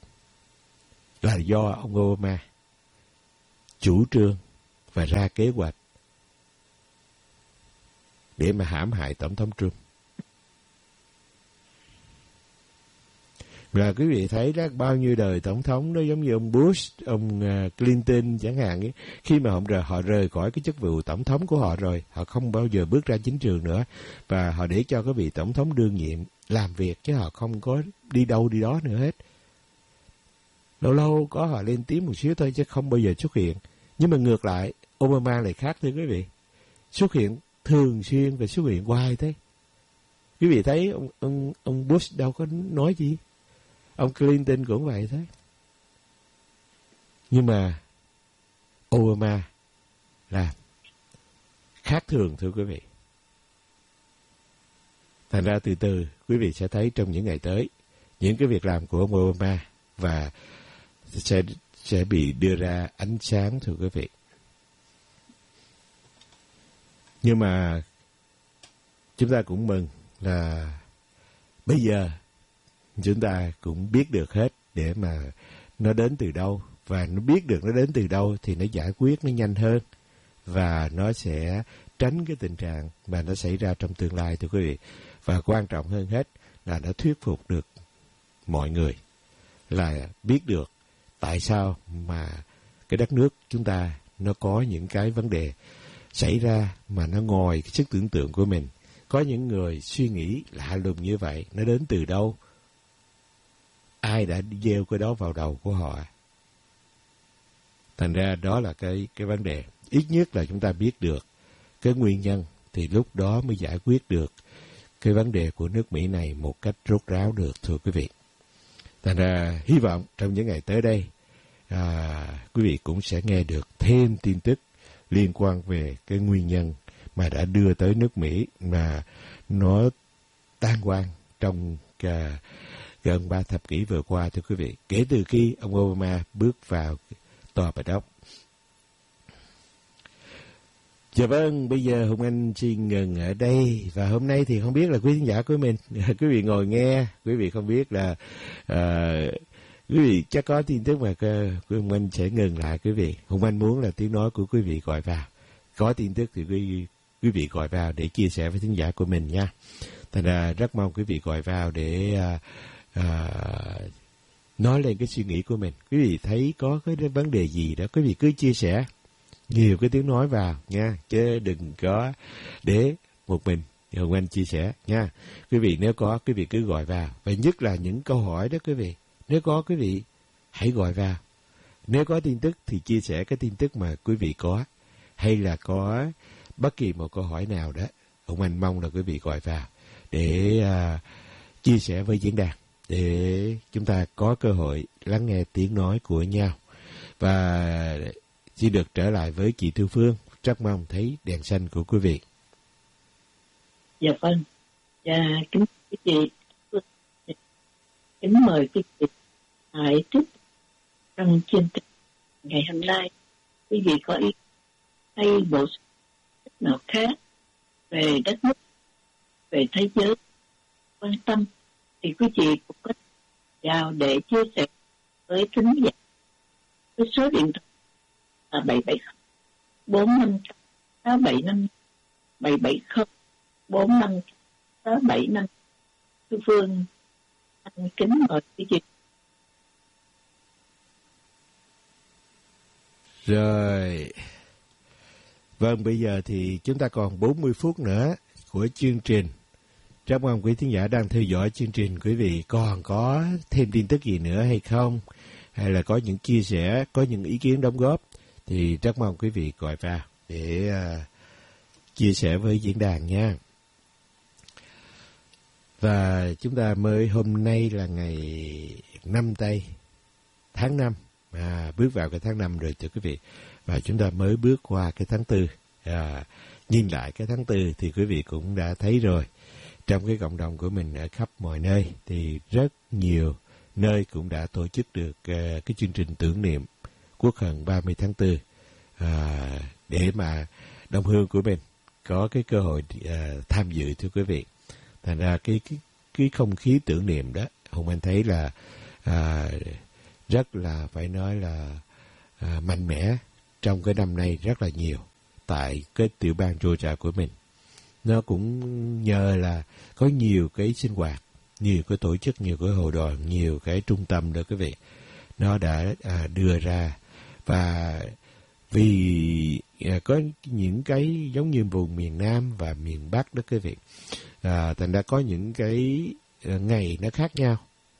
là do ông Obama chủ trương và ra kế hoạch để mà hãm hại Tổng thống Trump. Và quý vị thấy đó, bao nhiêu đời Tổng thống đó giống như ông Bush, ông Clinton chẳng hạn ấy, khi mà họ rời, họ rời khỏi cái chức vụ Tổng thống của họ rồi, họ không bao giờ bước ra chính trường nữa, và họ để cho cái vị Tổng thống đương nhiệm làm việc, chứ họ không có đi đâu đi đó nữa hết. Lâu lâu có họ lên tiếng một xíu thôi chứ không bao giờ xuất hiện. Nhưng mà ngược lại, Obama lại khác thưa quý vị. Xuất hiện thường xuyên và xuất hiện hoài thế. Quý vị thấy ông, ông, ông Bush đâu có nói gì. Ông Clinton cũng vậy thế. Nhưng mà Obama làm khác thường thưa quý vị. Thành ra từ từ quý vị sẽ thấy trong những ngày tới những cái việc làm của ông Obama và sẽ sẽ bị đưa ra ánh sáng thưa quý vị. Nhưng mà chúng ta cũng mừng là bây giờ chúng ta cũng biết được hết để mà nó đến từ đâu, và nó biết được nó đến từ đâu thì nó giải quyết nó nhanh hơn, và nó sẽ tránh cái tình trạng mà nó xảy ra trong tương lai thưa quý vị. Và quan trọng hơn hết là nó thuyết phục được mọi người là biết được tại sao mà cái đất nước chúng ta nó có những cái vấn đề xảy ra mà nó ngoài cái sức tưởng tượng của mình. Có những người suy nghĩ lạ lùng như vậy, nó đến từ đâu? Ai đã gieo cái đó vào đầu của họ? Thành ra đó là cái, cái vấn đề. Ít nhất là chúng ta biết được cái nguyên nhân, thì lúc đó mới giải quyết được cái vấn đề của nước Mỹ này một cách rốt ráo được thưa quý vị. Thành ra hy vọng trong những ngày tới đây, à, quý vị cũng sẽ nghe được thêm tin tức liên quan về cái nguyên nhân mà đã đưa tới nước Mỹ mà nó tan hoang trong cả gần ba thập kỷ vừa qua thưa quý vị, kể từ khi ông Obama bước vào tòa Bạch Ốc. Dạ vâng, bây giờ Hùng Anh xin ngừng ở đây, và hôm nay thì không biết là quý khán giả của mình, quý vị ngồi nghe, quý vị không biết là uh, quý vị chắc có tin tức mà quý Hùng Anh sẽ ngừng lại quý vị. Hùng Anh muốn là tiếng nói của quý vị gọi vào, có tin tức thì quý quý vị gọi vào để chia sẻ với khán giả của mình nha. Thành ra rất mong quý vị gọi vào để uh, uh, nói lên cái suy nghĩ của mình. Quý vị thấy có cái vấn đề gì đó, quý vị cứ chia sẻ nhiều cái tiếng nói vào nha, chứ đừng có để một mình Hùng Anh chia sẻ nha. Quý vị nếu có, quý vị cứ gọi vào, và nhất là những câu hỏi đó quý vị, nếu có quý vị hãy gọi vào. Nếu có tin tức thì chia sẻ cái tin tức mà quý vị có, hay là có bất kỳ một câu hỏi nào đó, Hùng Anh mong là quý vị gọi vào để uh, chia sẻ với diễn đàn, để chúng ta có cơ hội lắng nghe tiếng nói của nhau. Và xin được trở lại với chị Thư Phương, rất mong thấy đèn xanh của quý vị. Dạ vâng, dạ kính quý vị, kính mời quý vị hãy tiếp trong chương trình ngày hôm nay. Quý vị có ý hay bổ sung nào khác về đất nước, về thế giới quan tâm, thì quý vị cũng có vào để chia sẻ với thính giả. Với số điện thoại là bảy bảy không bốn năm sáu bảy năm, bảy bảy không bốn năm sáu bảy năm. Thư Phương anh kính mời quý vị. Rồi, vâng, bây giờ thì chúng ta còn bốn mươi phút nữa của chương trình. Rất mong quý thính giả đang theo dõi chương trình, quý vị còn có thêm tin tức gì nữa hay không, hay là có những chia sẻ, có những ý kiến đóng góp, thì rất mong quý vị gọi vào để uh, chia sẻ với diễn đàn nha. Và chúng ta mới hôm nay là ngày năm tây tháng năm, à, bước vào cái tháng năm rồi thưa quý vị, và chúng ta mới bước qua cái tháng tư. À, nhìn lại cái tháng tư thì quý vị cũng đã thấy rồi, trong cái cộng đồng của mình ở khắp mọi nơi thì rất nhiều nơi cũng đã tổ chức được uh, cái chương trình tưởng niệm Quốc hận ba mươi tháng tư, à, để mà đồng hương của mình có cái cơ hội uh, tham dự thưa quý vị. Thành ra cái cái cái không khí tưởng niệm đó, Hùng Anh thấy là à, rất là phải nói là à, mạnh mẽ trong cái năm nay rất là nhiều tại cái tiểu bang Georgia của mình. Nó cũng nhờ là có nhiều cái sinh hoạt, nhiều cái tổ chức, nhiều cái hội đoàn, nhiều cái trung tâm đó quý vị. Nó đã à, đưa ra, và vì à, có những cái giống như vùng miền Nam và miền Bắc đó quý vị, à, thành ra có những cái ngày nó khác nhau,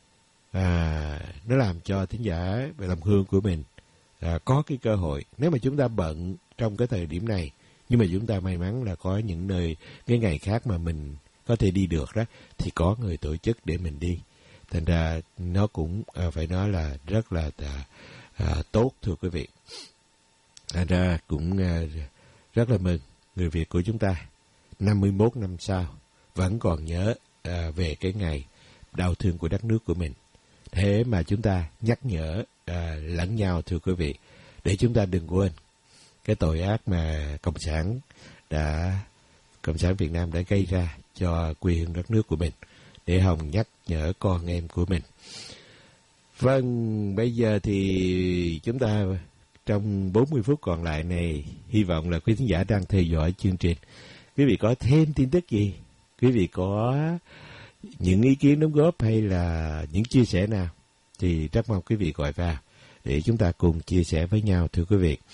à, nó làm cho thính giả về làm hương của mình à, có cái cơ hội. Nếu mà chúng ta bận trong cái thời điểm này, nhưng mà chúng ta may mắn là có những nơi, cái ngày khác mà mình có thể đi được đó, thì có người tổ chức để mình đi. Thành ra nó cũng à, phải nói là rất là à, à, tốt thưa quý vị. Thành ra cũng à, rất là mừng người Việt của chúng ta năm mươi mốt năm sau vẫn còn nhớ à, về cái ngày đau thương của đất nước của mình. Thế mà chúng ta nhắc nhở à, lẫn nhau thưa quý vị, để chúng ta đừng quên cái tội ác mà Cộng sản đã Cộng sản Việt Nam đã gây ra cho quê hương đất nước của mình, để hòng nhắc nhở con em của mình. Vâng, bây giờ thì chúng ta trong bốn mươi phút còn lại này, hy vọng là quý khán giả đang theo dõi chương trình, quý vị có thêm tin tức gì, quý vị có những ý kiến đóng góp hay là những chia sẻ nào, thì rất mong quý vị gọi vào để chúng ta cùng chia sẻ với nhau thưa quý vị.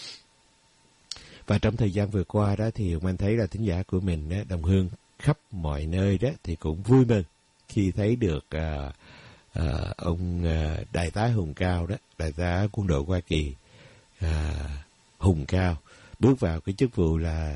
Và trong thời gian vừa qua đó thì mình thấy là thính giả của mình đó, đồng hương khắp mọi nơi đó thì cũng vui mừng khi thấy được à, à, ông à, đại tá Hùng Cao đó, đại tá quân đội Hoa Kỳ à, Hùng Cao bước vào cái chức vụ là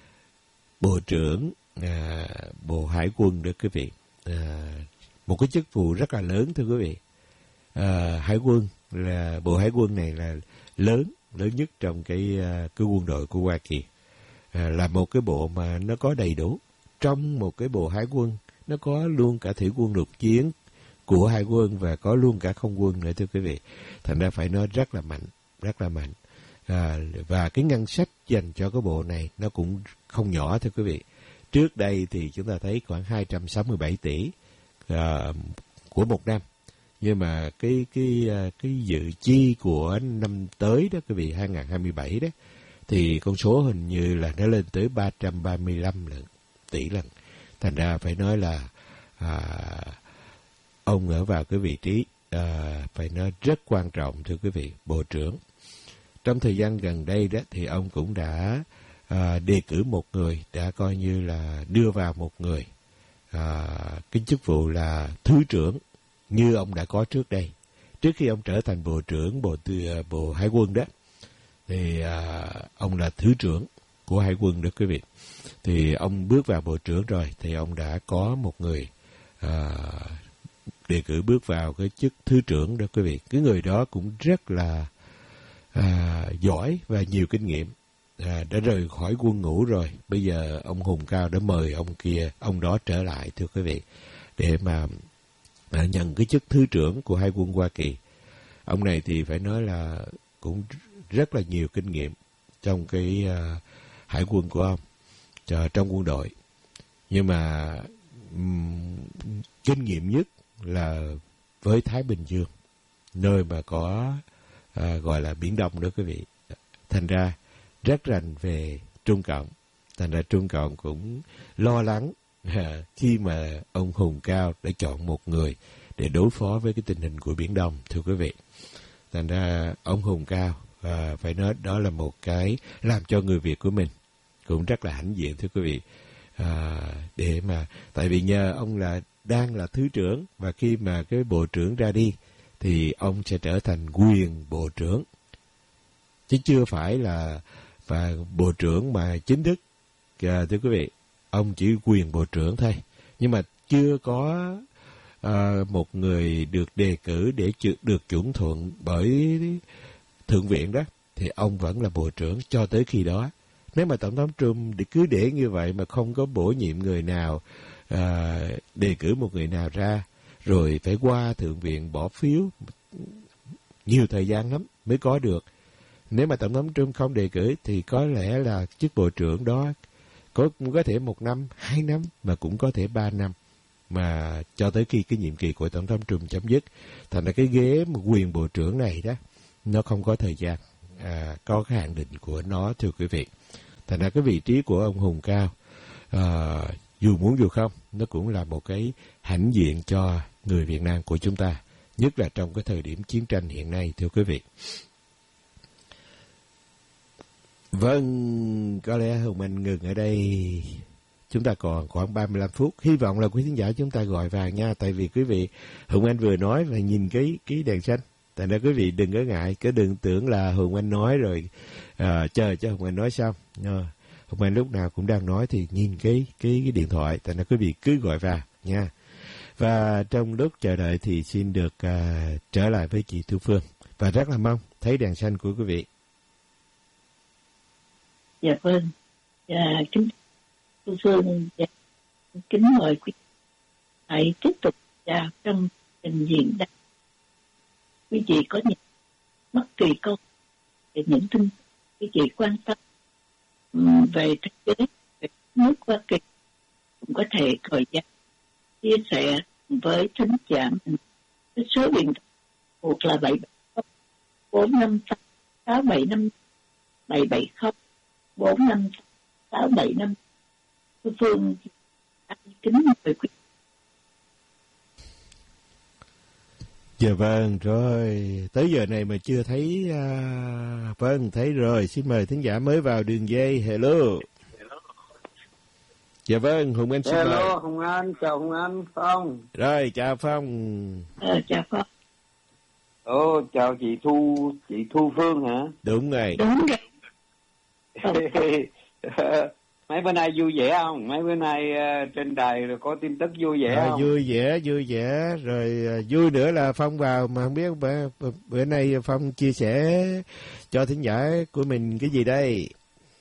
bộ trưởng à, bộ Hải quân đó quý vị. À, một cái chức vụ rất là lớn thưa quý vị. À, Hải quân là bộ Hải quân này là lớn lớn nhất trong cái cái quân đội của Hoa Kỳ, à, là một cái bộ mà nó có đầy đủ. Trong một cái bộ Hải quân nó có luôn cả thủy quân lục chiến của Hải quân và có luôn cả không quân nữa thưa quý vị. Thành ra phải nói rất là mạnh, rất là mạnh. À, và cái ngân sách dành cho cái bộ này nó cũng không nhỏ thưa quý vị. Trước đây thì chúng ta thấy khoảng hai trăm sáu mươi bảy tỷ à, của một năm. Nhưng mà cái cái cái dự chi của năm tới đó quý vị, hai không hai bảy đó, thì con số hình như là nó lên tới ba trăm ba mươi lăm lần, tỷ lần. Thành ra phải nói là à, ông ở vào cái vị trí à, phải nói rất quan trọng thưa quý vị, bộ trưởng. Trong thời gian gần đây đó thì ông cũng đã à, đề cử một người, đã coi như là đưa vào một người à, cái chức vụ là thứ trưởng như ông đã có trước đây. Trước khi ông trở thành bộ trưởng bộ tư, bộ Hải quân đó, thì à, ông là thứ trưởng của Hải quân đó quý vị. Thì ông bước vào bộ trưởng rồi thì ông đã có một người à, đề cử bước vào cái chức thứ trưởng đó quý vị. Cái người đó cũng rất là à, giỏi và nhiều kinh nghiệm, à, đã rời khỏi quân ngũ rồi. Bây giờ ông Hùng Cao đã mời ông kia, ông đó trở lại thưa quý vị, để mà à, nhận cái chức thứ trưởng của Hải quân Hoa Kỳ. Ông này thì phải nói là cũng rất là nhiều kinh nghiệm trong cái uh, hải quân của ông, uh, trong quân đội. Nhưng mà um, kinh nghiệm nhất là với Thái Bình Dương, nơi mà có uh, gọi là Biển Đông đó quý vị. Thành ra rất rành về Trung Cộng. Thành ra Trung Cộng cũng lo lắng à, khi mà ông Hùng Cao đã chọn một người để đối phó với cái tình hình của Biển Đông thưa quý vị. Thành ra ông Hùng Cao à, phải nói đó là một cái làm cho người Việt của mình cũng rất là hãnh diện thưa quý vị. À, để mà tại vì nhờ ông là đang là thứ trưởng, và khi mà cái bộ trưởng ra đi thì ông sẽ trở thành quyền bộ trưởng, chứ chưa phải là và bộ trưởng mà chính thức. À, thưa quý vị, ông chỉ quyền bộ trưởng thôi, nhưng mà chưa có à, một người được đề cử để được chuẩn thuận bởi Thượng viện đó, thì ông vẫn là bộ trưởng cho tới khi đó. Nếu mà Tổng thống Trump cứ để như vậy mà không có bổ nhiệm người nào, à, đề cử một người nào ra, rồi phải qua Thượng viện bỏ phiếu, nhiều thời gian lắm mới có được. Nếu mà Tổng thống Trump không đề cử thì có lẽ là chức bộ trưởng đó có, có thể một năm, hai năm, mà cũng có thể ba năm. mà cho tới khi cái nhiệm kỳ của Tổng thống Trump chấm dứt. Thành ra cái ghế quyền bộ trưởng này đó, nó không có thời gian, à, có cái hạn định của nó, thưa quý vị. Thành ra cái vị trí của ông Hùng Cao, à, dù muốn dù không, nó cũng là một cái hãnh diện cho người Việt Nam của chúng ta, nhất là trong cái thời điểm chiến tranh hiện nay, thưa quý vị. Vâng, có lẽ Hùng Anh ngừng ở đây. Chúng ta còn khoảng ba mươi lăm phút. Hy vọng là quý khán giả chúng ta gọi vào nha. Tại vì quý vị, Hùng Anh vừa nói và nhìn cái cái đèn xanh. Tại nên quý vị đừng có ngại, cứ đừng tưởng là Hùng Anh nói rồi à, chờ cho Hùng Anh nói xong. À, Hùng Anh lúc nào cũng đang nói thì nhìn cái cái, cái điện thoại. Tại nên quý vị cứ gọi vào nha. Và trong lúc chờ đợi thì xin được à, trở lại với chị Thu Phương. Và rất là mong thấy đèn xanh của quý vị. Dạ vâng. Dạ, kính Thu Phương dạ, kính mời quý vị hãy tiếp tục vào trong trình diễn đạt. Quý vị có những bất kỳ câu về những tin quý vị quan tâm um, về thế giới, về nước Hoa Kỳ, cũng có thể gọi ra chia sẻ với thính giả mình. Cái số điện thoại một là bảy bảy không bốn năm sáu bảy năm bảy bảy không bốn năm sáu bảy năm. Thu Phương kính mời quý. Dạ vâng, rồi, tới giờ này mà chưa thấy, à, vâng, thấy rồi, xin mời thính giả mới vào đường dây, hello. Dạ vâng, Hùng Anh xin hello, mời. Hello, Hùng Anh, chào Hùng Anh, Phong. Rồi, chào Phong. Ờ, chào Phong. Ồ, chào chị Thu, chị Thu Phương hả? Đúng rồi. Đúng rồi. Mấy bữa nay vui vẻ không? Mấy bữa nay uh, trên đài rồi có tin tức vui vẻ À, không? vui vẻ, vui vẻ. Rồi à, vui nữa là Phong vào mà không biết bữa, bữa nay Phong chia sẻ cho thính giả của mình cái gì đây?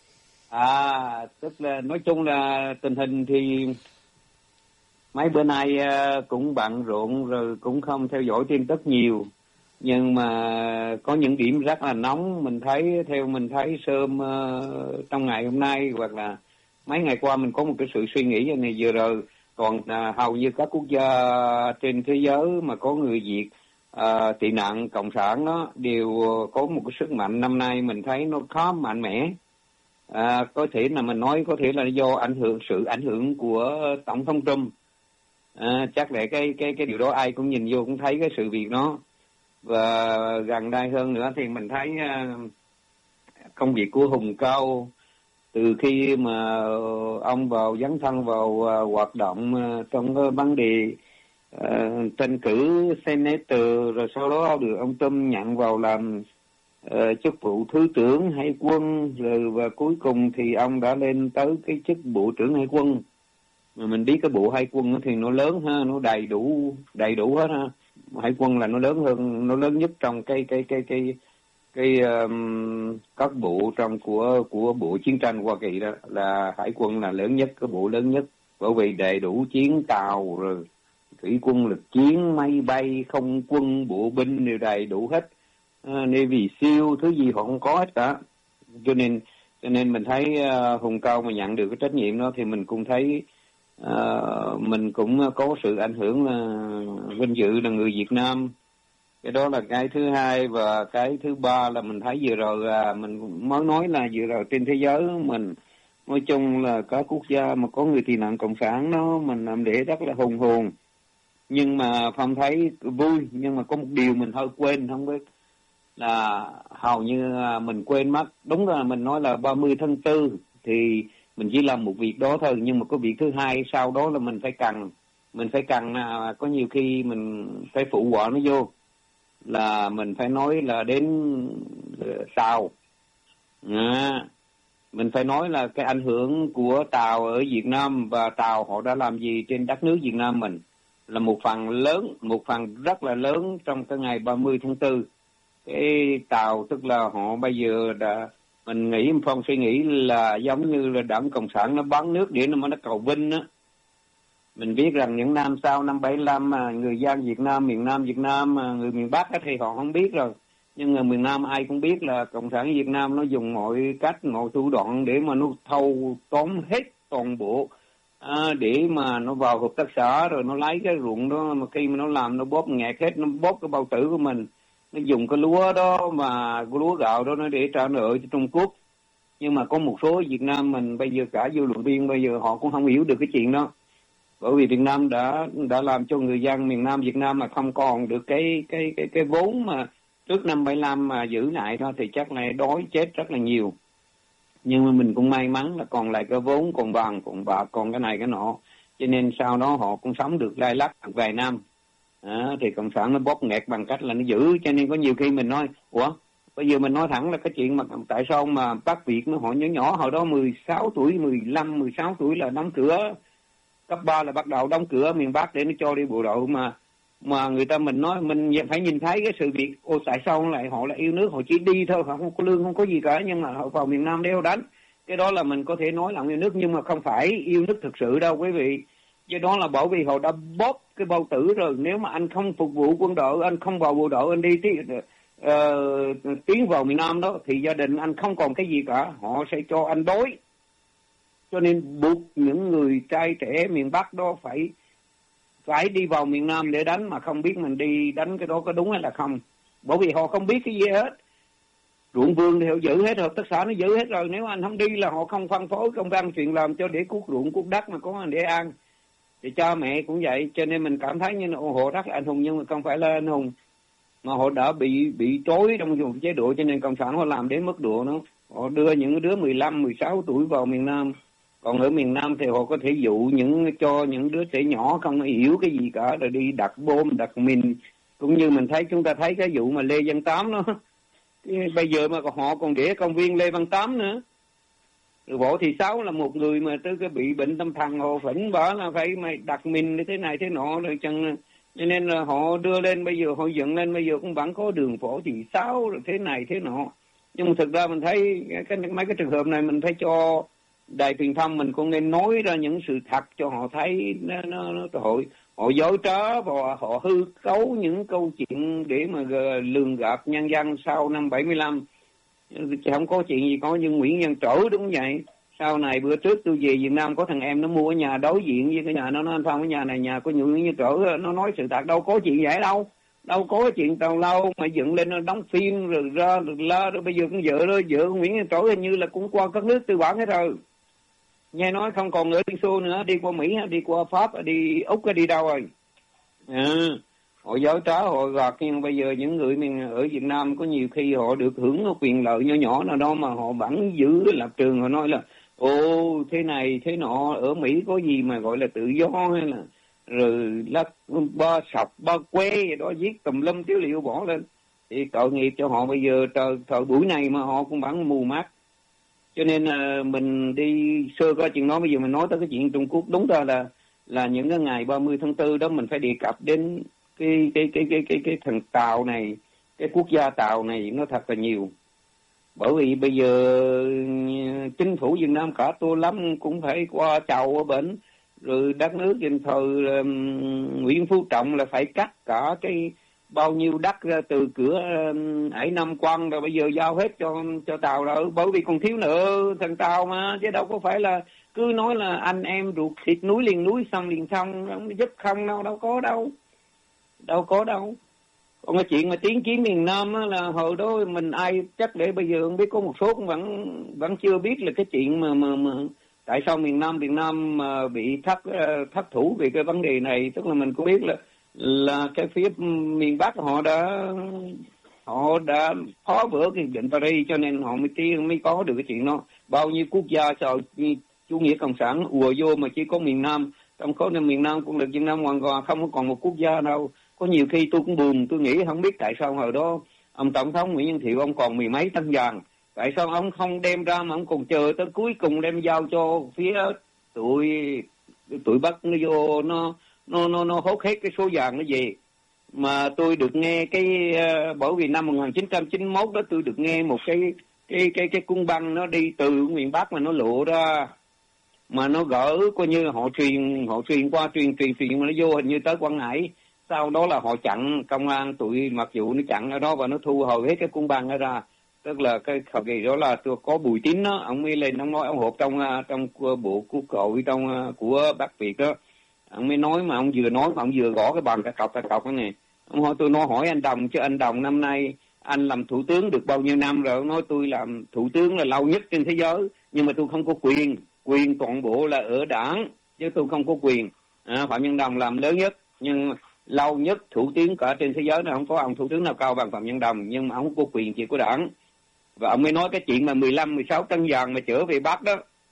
À, tức là nói chung là tình hình thì mấy bữa nay uh, cũng bận rộn rồi cũng không theo dõi tin tức nhiều. Nhưng mà có những điểm rất là nóng, mình thấy, theo mình thấy sớm uh, trong ngày hôm nay hoặc là mấy ngày qua mình có một cái sự suy nghĩ như này vừa rồi, còn à, hầu như các quốc gia trên thế giới mà có người Việt à, tị nạn cộng sản đó đều có một cái sức mạnh năm nay mình thấy nó khá mạnh mẽ. À, có thể là mình nói có thể là do ảnh hưởng sự ảnh hưởng của Tổng thống Trump. À, chắc là cái cái cái điều đó ai cũng nhìn vô cũng thấy cái sự việc đó. Và gần đây hơn nữa thì mình thấy uh, công việc của Hùng Cao từ khi mà ông vào dấn thân vào uh, hoạt động uh, trong cái vấn đề uh, tranh cử senator, rồi sau đó được ông Trump nhận vào làm uh, chức vụ thứ trưởng hải quân, rồi và cuối cùng thì ông đã lên tới cái chức bộ trưởng hải quân. Mà mình biết cái bộ hải quân thì nó lớn ha, nó đầy đủ đầy đủ hết ha. Hải quân là nó lớn hơn, nó lớn nhất trong cái cái cái cái cái um, các bộ trong của của bộ chiến tranh Hoa Kỳ, đó là hải quân là lớn nhất, cái bộ lớn nhất, bởi vì đầy đủ chiến tàu rồi thủy quân lực chiến, máy bay, không quân, bộ binh đều đầy đủ hết. uh, Navy SEAL thứ gì họ không có hết cả. Cho nên cho nên mình thấy uh, Hùng Cao mà nhận được cái trách nhiệm đó thì mình cũng thấy uh, mình cũng có sự ảnh hưởng là vinh dự là người Việt Nam. Cái đó là cái thứ hai. Và cái thứ ba là mình thấy vừa rồi à, mình mới nói là vừa rồi trên thế giới mình nói chung là các quốc gia mà có người tị nạn cộng sản nó mình làm để rất là hùng hồn. Nhưng mà Phong thấy vui, nhưng mà có một điều mình hơi quên, không biết là hầu như mình quên mất. Đúng là mình nói là ba mươi tháng tư thì mình chỉ làm một việc đó thôi, nhưng mà có việc thứ hai sau đó là mình phải cần mình phải cần à, có nhiều khi mình phải phụ họa nó vô, là mình phải nói là đến Tàu. À, mình phải nói là cái ảnh hưởng của Tàu ở Việt Nam và Tàu họ đã làm gì trên đất nước Việt Nam mình là một phần lớn, một phần rất là lớn trong cái ngày ba mươi tháng tư. Cái Tàu tức là họ bây giờ đã, mình nghĩ, Phong suy nghĩ là giống như là Đảng Cộng sản nó bán nước để nó mà nó cầu vinh á. Mình biết rằng những năm sau năm bảy lăm mà người dân Việt Nam, miền Nam Việt Nam, người miền Bắc thì họ không biết rồi. Nhưng người miền Nam ai cũng biết là Cộng sản Việt Nam nó dùng mọi cách, mọi thủ đoạn để mà nó thâu tóm hết toàn bộ à, để mà nó vào hợp tác xã rồi nó lấy cái ruộng đó, mà khi mà nó làm nó bóp nghẹt hết, nó bóp cái bao tử của mình, nó dùng cái lúa đó mà cái lúa gạo đó nó để trả nợ cho Trung Quốc. Nhưng mà có một số Việt Nam mình bây giờ cả dư luận viên bây giờ họ cũng không hiểu được cái chuyện đó, bởi vì Việt Nam đã đã làm cho người dân miền Nam Việt Nam mà không còn được cái cái cái cái vốn mà trước năm bảy lăm mà giữ lại đó thì chắc là đói chết rất là nhiều. Nhưng mà mình cũng may mắn là còn lại cái vốn, còn vàng, còn bạc, còn cái này cái nọ, cho nên sau đó họ cũng sống được lay lắc vài năm. À, thì cộng sản nó bóp nghẹt bằng cách là nó giữ, cho nên có nhiều khi mình nói ủa bây giờ mình nói thẳng là cái chuyện mà tại sao mà bác Việt nó họ nhỏ nhỏ hồi đó mười sáu tuổi, mười lăm, mười sáu tuổi là đóng cửa, cấp ba là bắt đầu đóng cửa miền Bắc để nó cho đi bộ đội, mà mà người ta mình nói mình phải nhìn thấy cái sự việc ô tại sao lại họ lại yêu nước, họ chỉ đi thôi, họ không có lương không có gì cả, nhưng mà họ vào miền Nam đeo đánh, cái đó là mình có thể nói là yêu nước, nhưng mà không phải yêu nước thực sự đâu quý vị. Do đó là bởi vì họ đã bóp cái bao tử rồi, nếu mà anh không phục vụ quân đội, anh không vào bộ đội, anh đi tí, uh, tiến vào miền Nam đó thì gia đình anh không còn cái gì cả, họ sẽ cho anh đói. Cho nên buộc những người trai trẻ miền Bắc đó phải phải đi vào miền Nam để đánh, mà không biết mình đi đánh cái đó có đúng hay là không, bởi vì họ không biết cái gì hết. Ruộng vườn thì họ giữ hết, hợp tác xã nó giữ hết rồi, nếu anh không đi là họ không phân phối công văn chuyện làm cho để cuốc ruộng cuốc đất mà có để ăn. Thì cha mẹ cũng vậy, cho nên mình cảm thấy như là họ rất là anh hùng, nhưng mà không phải là anh hùng, mà họ đã bị bị trói trong vùng chế độ, cho nên cộng sản họ làm đến mức độ nó họ đưa những đứa mười lăm, mười sáu tuổi vào miền Nam. Còn ở miền Nam thì họ có thể dụ những cho những đứa trẻ nhỏ không hiểu cái gì cả rồi đi đặt bom, đặt mìn, cũng như mình thấy chúng ta thấy cái vụ mà Lê Văn Tám đó. Bây giờ mà họ còn để công viên Lê Văn Tám nữa. Rồi Võ Thị Sáu là một người mà tới cái bị bệnh tâm thần, họ phỉnh bảo là phải mày đặt mìn thế này thế nọ rồi chẳng, cho nên là họ đưa lên, bây giờ họ dựng lên, bây giờ cũng vẫn có đường Võ Thị Sáu rồi thế này thế nọ. Nhưng mà thực ra mình thấy cái mấy cái trường hợp này mình phải cho đài truyền thông mình cũng nên nói ra những sự thật cho họ thấy, nó nó, nó họ họ dối trá và họ hư cấu những câu chuyện để mà lường gạt nhân dân sau năm bảy mươi lăm. Chứ không có chuyện gì có, nhưng Nguyễn Văn Trỗi đúng vậy. Sau này bữa trước tôi về Việt Nam có thằng em nó mua cái nhà đối diện với cái nhà nó, nói anh Phong cái nhà này nhà của Nguyễn Văn Trỗi, nó nói sự thật, đâu có chuyện vậy đâu. Đâu có chuyện tàu lâu mà dựng lên nó đóng phim rồi ra rồi la, rồi bây giờ con vợ đó, vợ Nguyễn Văn Trỗi hình như là cũng qua các nước tư bản hết rồi. Nghe nói không còn ở Liên Xô nữa, đi qua Mỹ, đi qua Pháp, đi Úc, đi đâu rồi. À, họ dối trá, họ gạt, nhưng bây giờ những người mình ở Việt Nam có nhiều khi họ được hưởng quyền lợi nhỏ nhỏ nào đó mà họ vẫn giữ lập trường, họ nói là ồ thế này thế nọ, ở Mỹ có gì mà gọi là tự do hay là rồi lắc ba sọc ba que gì đó, viết tùm lum tiếu liệu bỏ lên, thì tội nghiệp cho họ. Bây giờ thời, thời buổi này mà họ cũng vẫn mù mắt. Cho nên là mình đi sơ qua chuyện đó, bây giờ mình nói tới cái chuyện Trung Quốc, đúng ra là là những cái ngày ba mươi tháng tư đó mình phải đề cập đến cái cái cái cái cái cái thằng Tàu này, cái quốc gia Tàu này nó thật là nhiều. Bởi vì bây giờ chính phủ Việt Nam cả Tô Lâm cũng phải qua chầu ở bển, rồi đất nước trên thời um, Nguyễn Phú Trọng là phải cắt cả cái bao nhiêu đất ra từ cửa Hải Nam Quan, rồi bây giờ giao hết cho cho Tàu rồi, bởi vì còn thiếu nợ thằng Tàu mà, chứ đâu có phải là cứ nói là anh em ruột thịt núi liền núi sông liền sông giúp không đâu, đâu có đâu, đâu có đâu. Còn cái chuyện mà tiến chiến miền Nam á, là hồi đó mình ai chắc để bây giờ không biết, có một số cũng vẫn vẫn chưa biết là cái chuyện mà mà, mà tại sao miền Nam Việt Nam mà bị thất thất thủ về cái vấn đề này. Tức là mình cũng biết là là cái phía miền Bắc họ đã họ đã phá vỡ cái hiệp định Paris, cho nên họ mới tiên mới có được cái chuyện đó. Bao nhiêu quốc gia sau chủ nghĩa cộng sản ùa vô mà chỉ có miền Nam, trong khối nên miền Nam cũng được Việt Nam hoàn toàn không còn một quốc gia đâu. Có nhiều khi tôi cũng buồn, tôi nghĩ không biết tại sao hồi đó ông Tổng thống Nguyễn Văn Thiệu ông còn mười mấy tấn vàng, tại sao ông không đem ra mà ông còn chờ tới cuối cùng đem giao cho phía tụi tụi Bắc nó vô nó nó nó nó hốt hết cái số vàng nó về. Mà tôi được nghe cái uh, bởi vì năm một nghìn chín trăm chín mươi mốt đó tôi được nghe một cái cái cái cái cung băng nó đi từ miền Bắc mà nó lộ ra, mà nó gỡ coi như họ truyền họ truyền qua truyền truyền truyền mà nó vô hình như tới Quảng Ngãi. Sau đó là họ chặn, công an tụi mặc dù nó chặn ở đó và nó thu hồi hết cái cung băng ra, tức là cái thời kỳ đó là tôi có Bùi Tín đó, ông mới lên ông nói ông họp trong trong bộ quốc hội trong của Bắc Việt đó, ông mới nói mà ông vừa nói mà ông vừa gõ cái bàn cái cọc cái cọc cái này. Ông hỏi tôi nói hỏi anh Đồng chứ anh Đồng năm nay anh làm thủ tướng được bao nhiêu năm rồi? Ông nói tôi làm thủ tướng là lâu nhất trên thế giới, nhưng mà tôi không có quyền, quyền toàn bộ là ở đảng chứ tôi không có quyền. À, Phạm Nhân Đồng làm lớn nhất nhưng lâu nhất thủ tướng cả trên thế giới này, không có ông thủ tướng nào cao bằng Phạm Nhân Đồng, nhưng mà ông không có quyền chỉ của đảng. Và ông mới nói cái chuyện mà mười lăm mười sáu tấn vàng mà chở về Bắc đó,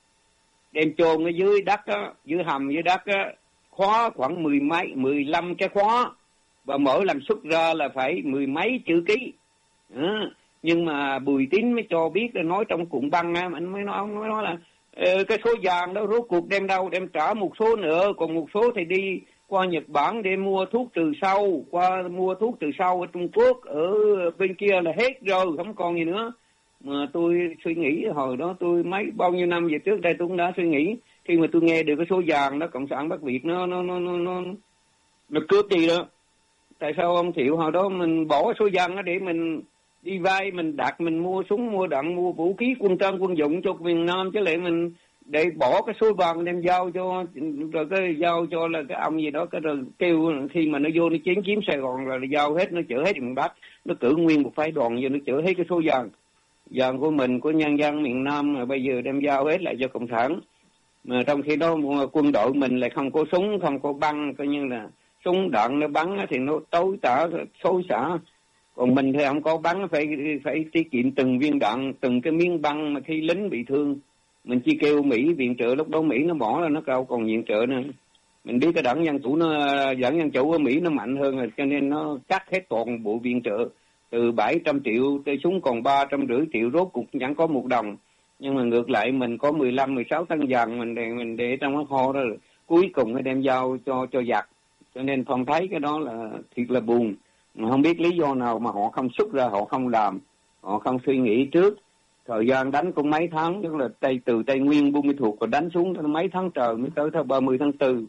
đem chôn ở dưới đất đó, dưới hầm dưới đất đó, khóa khoảng mười mấy mười lăm cái khóa, và mỗi lần xuất ra là phải mười mấy chữ ký. À, nhưng mà Bùi Tín mới cho biết, nói trong cuộn băng á, anh mới nói, ông mới nói là ờ, cái số vàng đó rốt cuộc đem đâu, đem trả một số nữa, còn một số thì đi qua Nhật Bản để mua thuốc trừ sâu, qua mua thuốc trừ sâu ở Trung Quốc, ở bên kia là hết rồi, không còn gì nữa. Mà tôi suy nghĩ hồi đó tôi mấy bao nhiêu năm về trước đây tôi cũng đã suy nghĩ, khi mà tôi nghe được cái số vàng đó Cộng sản Bắc Việt nó nó nó nó nó, nó cướp đi đó, tại sao ông Thiệu hồi đó mình bỏ số vàng đó để mình đi vay, mình đặt mình mua súng mua đạn mua vũ khí quân trang quân dụng cho miền Nam, chứ lại mình để bỏ cái số vàng đem giao cho, rồi cái giao cho là cái ông gì đó, cái rồi kêu khi mà nó vô nó chiến chiếm Sài Gòn rồi giao hết, nó chở hết miền Bắc, nó cử nguyên một phái đoàn vô nó chở hết cái số vàng vàng của mình, của nhân dân miền Nam, mà bây giờ đem giao hết lại cho Cộng sản. Mà trong khi đó quân đội mình lại không có súng, không có băng, coi như là súng đạn nó bắn thì nó tối tả xối xả, còn mình thì không có bắn, phải phải tiết kiệm từng viên đạn, từng cái miếng băng, mà khi lính bị thương mình chỉ kêu Mỹ viện trợ, lúc đó Mỹ nó bỏ là nó cao còn viện trợ nữa. Mình biết cái đảng Dân Chủ nó đảng Dân Chủ ở Mỹ nó mạnh hơn rồi, cho nên nó cắt hết toàn bộ viện trợ từ bảy trăm triệu tới xuống còn ba trăm rưỡi triệu, rốt cuộc chẳng có một đồng. Nhưng mà ngược lại mình có mười lăm mười sáu tấn vàng mình để mình để trong cái kho đó, cuối cùng mới đem giao cho cho giặc. Cho nên Phong thấy cái đó là thiệt là buồn. Mà không biết lý do nào mà họ không xuất ra, họ không làm, họ không suy nghĩ trước. Thời gian đánh cũng mấy tháng, tức là tây từ Tây Nguyên Buôn Ma Thuột rồi đánh xuống mấy tháng trời mới tới ba mươi tháng tư,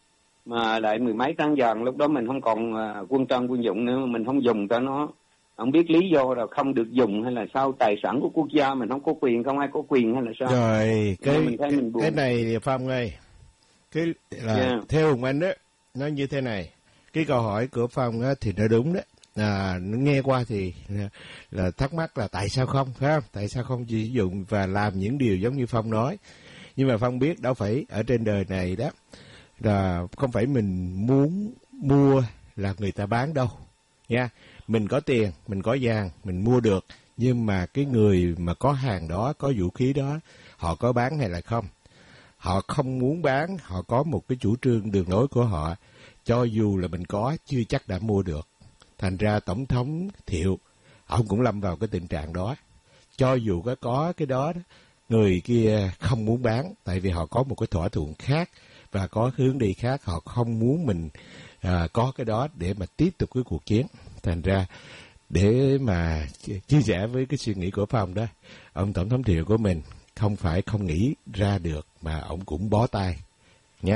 mà lại mười mấy tấn vàng. Lúc đó mình không còn uh, quân trang quân dụng nữa, mình không dùng cho nó. Không biết lý do là không được dùng hay là sao, tài sản của quốc gia mình không có quyền, không ai có quyền hay là sao. Rồi cái mình thấy cái, mình buồn. cái này thì Phong ơi, cái là yeah. Theo Hùng Anh đó, nó như thế này, cái câu hỏi của Phong á thì nó đúng đó. À, nghe qua thì là, là thắc mắc là tại sao không, phải không? Tại sao không sử dụng và làm những điều giống như Phong nói? Nhưng mà Phong biết đâu phải ở trên đời này đó là không phải mình muốn mua là người ta bán đâu nha. Mình có tiền, mình có vàng, mình mua được, nhưng mà cái người mà có hàng đó, có vũ khí đó, họ có bán hay là không? Họ không muốn bán, họ có một cái chủ trương đường lối của họ, cho dù là mình có chưa chắc đã mua được. Thành ra Tổng thống Thiệu, ông cũng lâm vào cái tình trạng đó. Cho dù có có cái đó, người kia không muốn bán, tại vì họ có một cái thỏa thuận khác và có hướng đi khác, họ không muốn mình à, có cái đó để mà tiếp tục cái cuộc chiến. Thành ra để mà chia sẻ với cái suy nghĩ của Phong đó, ông Tổng thống Thiệu của mình không phải không nghĩ ra được mà ông cũng bó tay nha.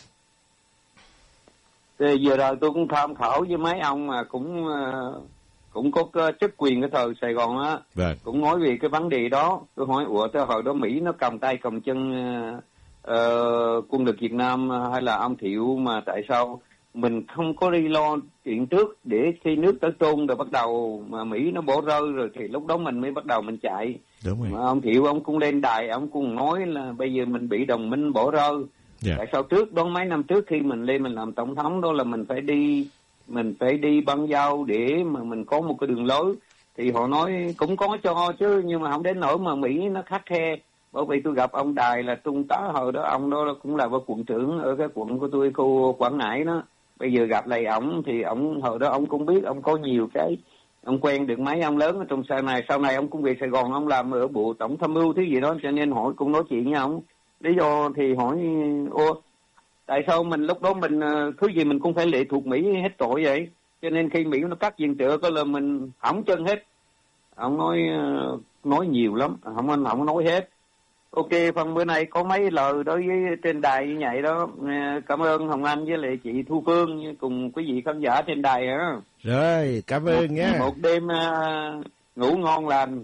Thì vừa rồi tôi cũng tham khảo với mấy ông mà cũng cũng có chức quyền cái thời Sài Gòn á, vâng. Cũng nói về cái vấn đề đó. Tôi hỏi ủa tới hồi đó Mỹ nó cầm tay cầm chân uh, quân lực Việt Nam hay là ông Thiệu, mà tại sao mình không có đi lo chuyện trước để khi nước tới chôn rồi bắt đầu mà Mỹ nó bỏ rơi rồi thì lúc đó mình mới bắt đầu mình chạy. Đúng rồi. Mà ông Thiệu ông cũng lên đài, ông cũng nói là bây giờ mình bị đồng minh bỏ rơi. Yeah. Tại sao trước đó mấy năm trước khi mình lên mình làm tổng thống đó là mình phải đi mình phải đi băng giao để mà mình có một cái đường lối, thì họ nói cũng có cho chứ, nhưng mà không đến nỗi mà Mỹ nó khắt khe. Bởi vì tôi gặp ông Đài là trung tá hồi đó, ông đó cũng là quận trưởng ở cái quận của tôi, khu Quảng Ngãi đó. Bây giờ gặp lại ổng thì ổng hồi đó ông cũng biết, ông có nhiều cái, ông quen được mấy ông lớn ở trong sau này, sau này ông cũng về Sài Gòn, ông làm ở bộ tổng tham mưu thứ gì đó, cho nên hỏi cũng nói chuyện với ông. Lý do thì hỏi ô tại sao mình lúc đó mình thứ gì mình cũng phải lệ thuộc Mỹ hết tội vậy, cho nên khi Mỹ nó cắt viện trợ có là mình hỏng chân hết. Ông nói nói nhiều lắm, không anh không nói hết. Ok, phần bữa nay có mấy lời đối với trên đài như vậy đó. Cảm ơn Hồng Anh với lại chị Thu Phương cùng quý vị khán giả trên đài á. Rồi, cảm ơn một, nha. Một đêm uh, ngủ ngon lành.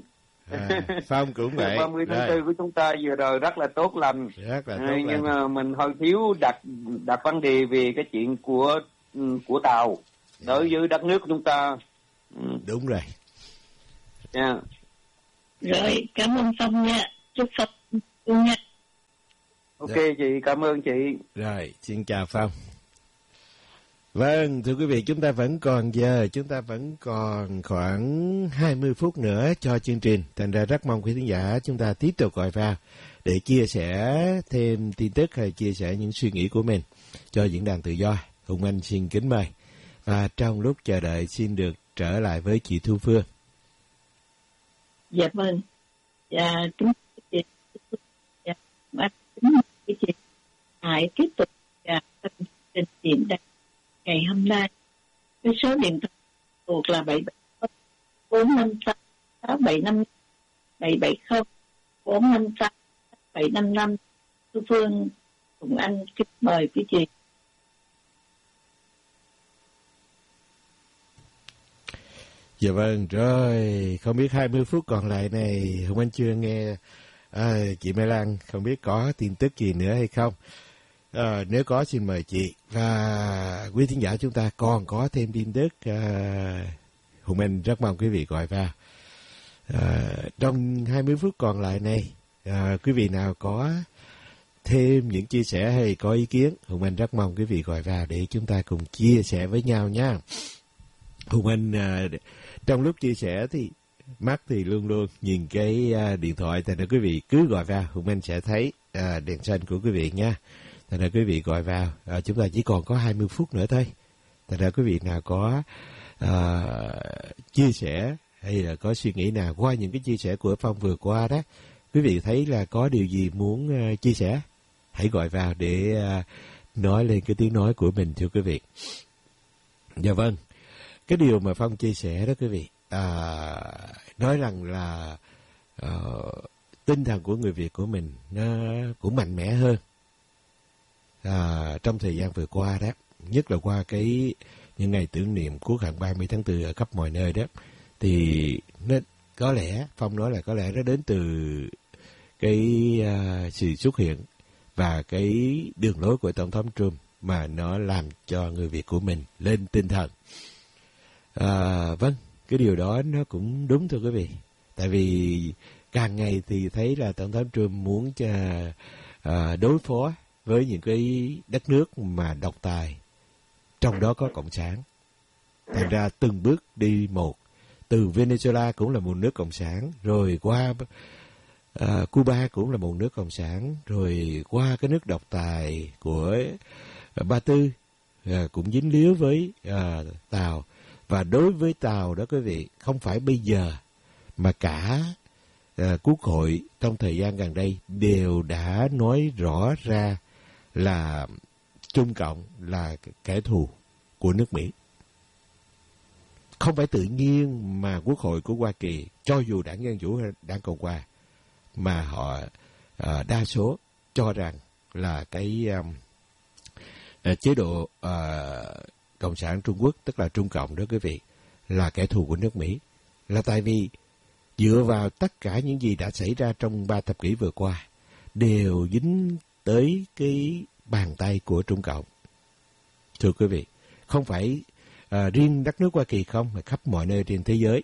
À, Phong cũng vậy. ba mươi tháng tư của chúng ta vừa rồi rất là tốt lành. Rất là tốt à, lành. Nhưng mà mình hơi thiếu đặt đặt vấn đề về cái chuyện của của Tàu đối với đất nước của chúng ta. Đúng rồi. Yeah. Rồi, cảm ơn Phong nha. Chúc Phong nha. Ok dạ. Chị, cảm ơn chị. Rồi, xin chào Phong. Vâng, thưa quý vị, chúng ta vẫn còn giờ, chúng ta vẫn còn khoảng hai mươi phút nữa cho chương trình. Thành ra rất mong quý khán giả chúng ta tiếp tục gọi vào để chia sẻ thêm tin tức hay chia sẻ những suy nghĩ của mình cho diễn đàn tự do. Hùng Anh xin kính mời. Và trong lúc chờ đợi xin được trở lại với chị Thu Phương. Dạ vâng. Dạ, kính chị. Dạ, kính chị. Hãy tiếp tục dạ, trình diễn đạt ngày hôm nay. Cái số điện thoại thuộc là bảy bảy bốn năm sáu bảy năm bảy bảy không bốn năm sáu bảy năm năm. Thu Phương cùng anh kính mời quý chị. Dạ vâng, rồi, không biết hai mươi phút còn lại này, Hùng Anh chưa nghe à, chị Mai Lan, không biết có tin tức gì nữa hay không. À, nếu có xin mời chị. Và quý thính giả chúng ta còn có thêm tin tức, à, Hùng Anh rất mong quý vị gọi vào. À, trong hai mươi phút còn lại này, à, quý vị nào có thêm những chia sẻ hay có ý kiến, Hùng Anh rất mong quý vị gọi vào để chúng ta cùng chia sẻ với nhau nha. Hùng Anh à, trong lúc chia sẻ thì mắt thì luôn luôn nhìn cái à, điện thoại, thành ra quý vị cứ gọi vào, Hùng Anh sẽ thấy à, đèn xanh của quý vị nha. Thành ra quý vị gọi vào, à, chúng ta chỉ còn có hai mươi phút nữa thôi. Thành ra quý vị nào có à, chia sẻ hay là có suy nghĩ nào qua những cái chia sẻ của Phong vừa qua đó, quý vị thấy là có điều gì muốn uh, chia sẻ, hãy gọi vào để uh, nói lên cái tiếng nói của mình thưa quý vị. Dạ vâng, cái điều mà Phong chia sẻ đó quý vị, à, nói rằng là uh, tinh thần của người Việt của mình nó cũng mạnh mẽ hơn à, trong thời gian vừa qua đó, nhất là qua cái những ngày tưởng niệm quốc khánh ba mươi tháng tư ở khắp mọi nơi đó, thì nó có lẽ Phong nói là có lẽ nó đến từ cái uh, sự xuất hiện và cái đường lối của Tổng thống Trump mà nó làm cho người Việt của mình lên tinh thần. À, vâng, cái điều đó nó cũng đúng thưa quý vị. Tại vì càng ngày thì thấy là Tổng thống Trump muốn cho, à, đối phó với những cái đất nước mà độc tài, trong đó có Cộng sản. Thành ra từng bước đi một, từ Venezuela cũng là một nước Cộng sản, rồi qua à, Cuba cũng là một nước Cộng sản, rồi qua cái nước độc tài của à, Ba Tư à, cũng dính líu với à, Tàu. Và đối với Tàu đó quý vị, không phải bây giờ mà cả à, Quốc hội trong thời gian gần đây đều đã nói rõ ra là Trung Cộng là kẻ thù của nước Mỹ. Không phải tự nhiên mà Quốc hội của Hoa Kỳ, cho dù đảng Dân Chủ hay đảng Cộng Hòa, mà họ à, đa số cho rằng là cái um, à, chế độ à, Cộng sản Trung Quốc, tức là Trung Cộng đó quý vị, là kẻ thù của nước Mỹ. Là tại vì dựa vào tất cả những gì đã xảy ra trong ba thập kỷ vừa qua đều dính tới cái bàn tay của Trung Cộng. Thưa quý vị, không phải à, riêng đất nước Hoa Kỳ không, mà khắp mọi nơi trên thế giới,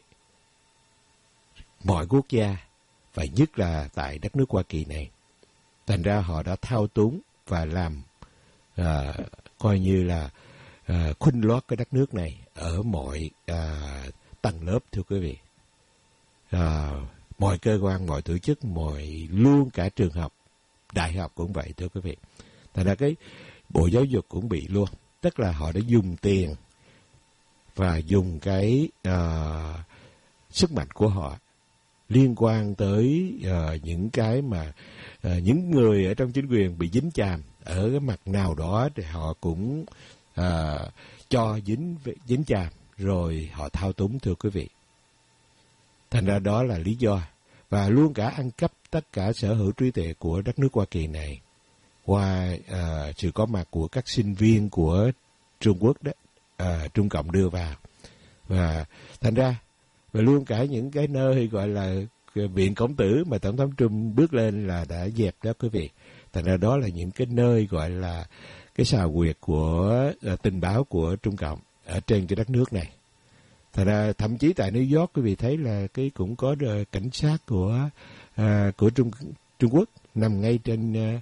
mọi quốc gia, và nhất là tại đất nước Hoa Kỳ này. Thành ra họ đã thao túng và làm à, coi như là à, khuynh lót cái đất nước này ở mọi à, tầng lớp thưa quý vị. À, mọi cơ quan, mọi tổ chức, mọi luôn cả trường học, đại học cũng vậy thưa quý vị. Thành ra cái Bộ Giáo dục cũng bị luôn. Tức là họ đã dùng tiền và dùng cái uh, sức mạnh của họ liên quan tới uh, những cái mà uh, những người ở trong chính quyền bị dính chàm ở cái mặt nào đó thì họ cũng uh, cho dính dính chàm rồi họ thao túng thưa quý vị. Thành ra đó là lý do, và luôn cả ăn cắp tất cả sở hữu trí tuệ của đất nước Hoa Kỳ này qua uh, sự có mặt của các sinh viên của Trung Quốc đó, uh, Trung Cộng đưa vào. Và thành ra và luôn cả những cái nơi gọi là viện Khổng Tử mà Tổng thống Trump bước lên là đã dẹp đó quý vị. Thành ra đó là những cái nơi gọi là cái xào quyệt của uh, tình báo của Trung Cộng ở trên cái đất nước này. Thành ra thậm chí tại New York quý vị thấy là cái cũng có uh, cảnh sát của uh, của Trung Trung Quốc nằm ngay trên uh,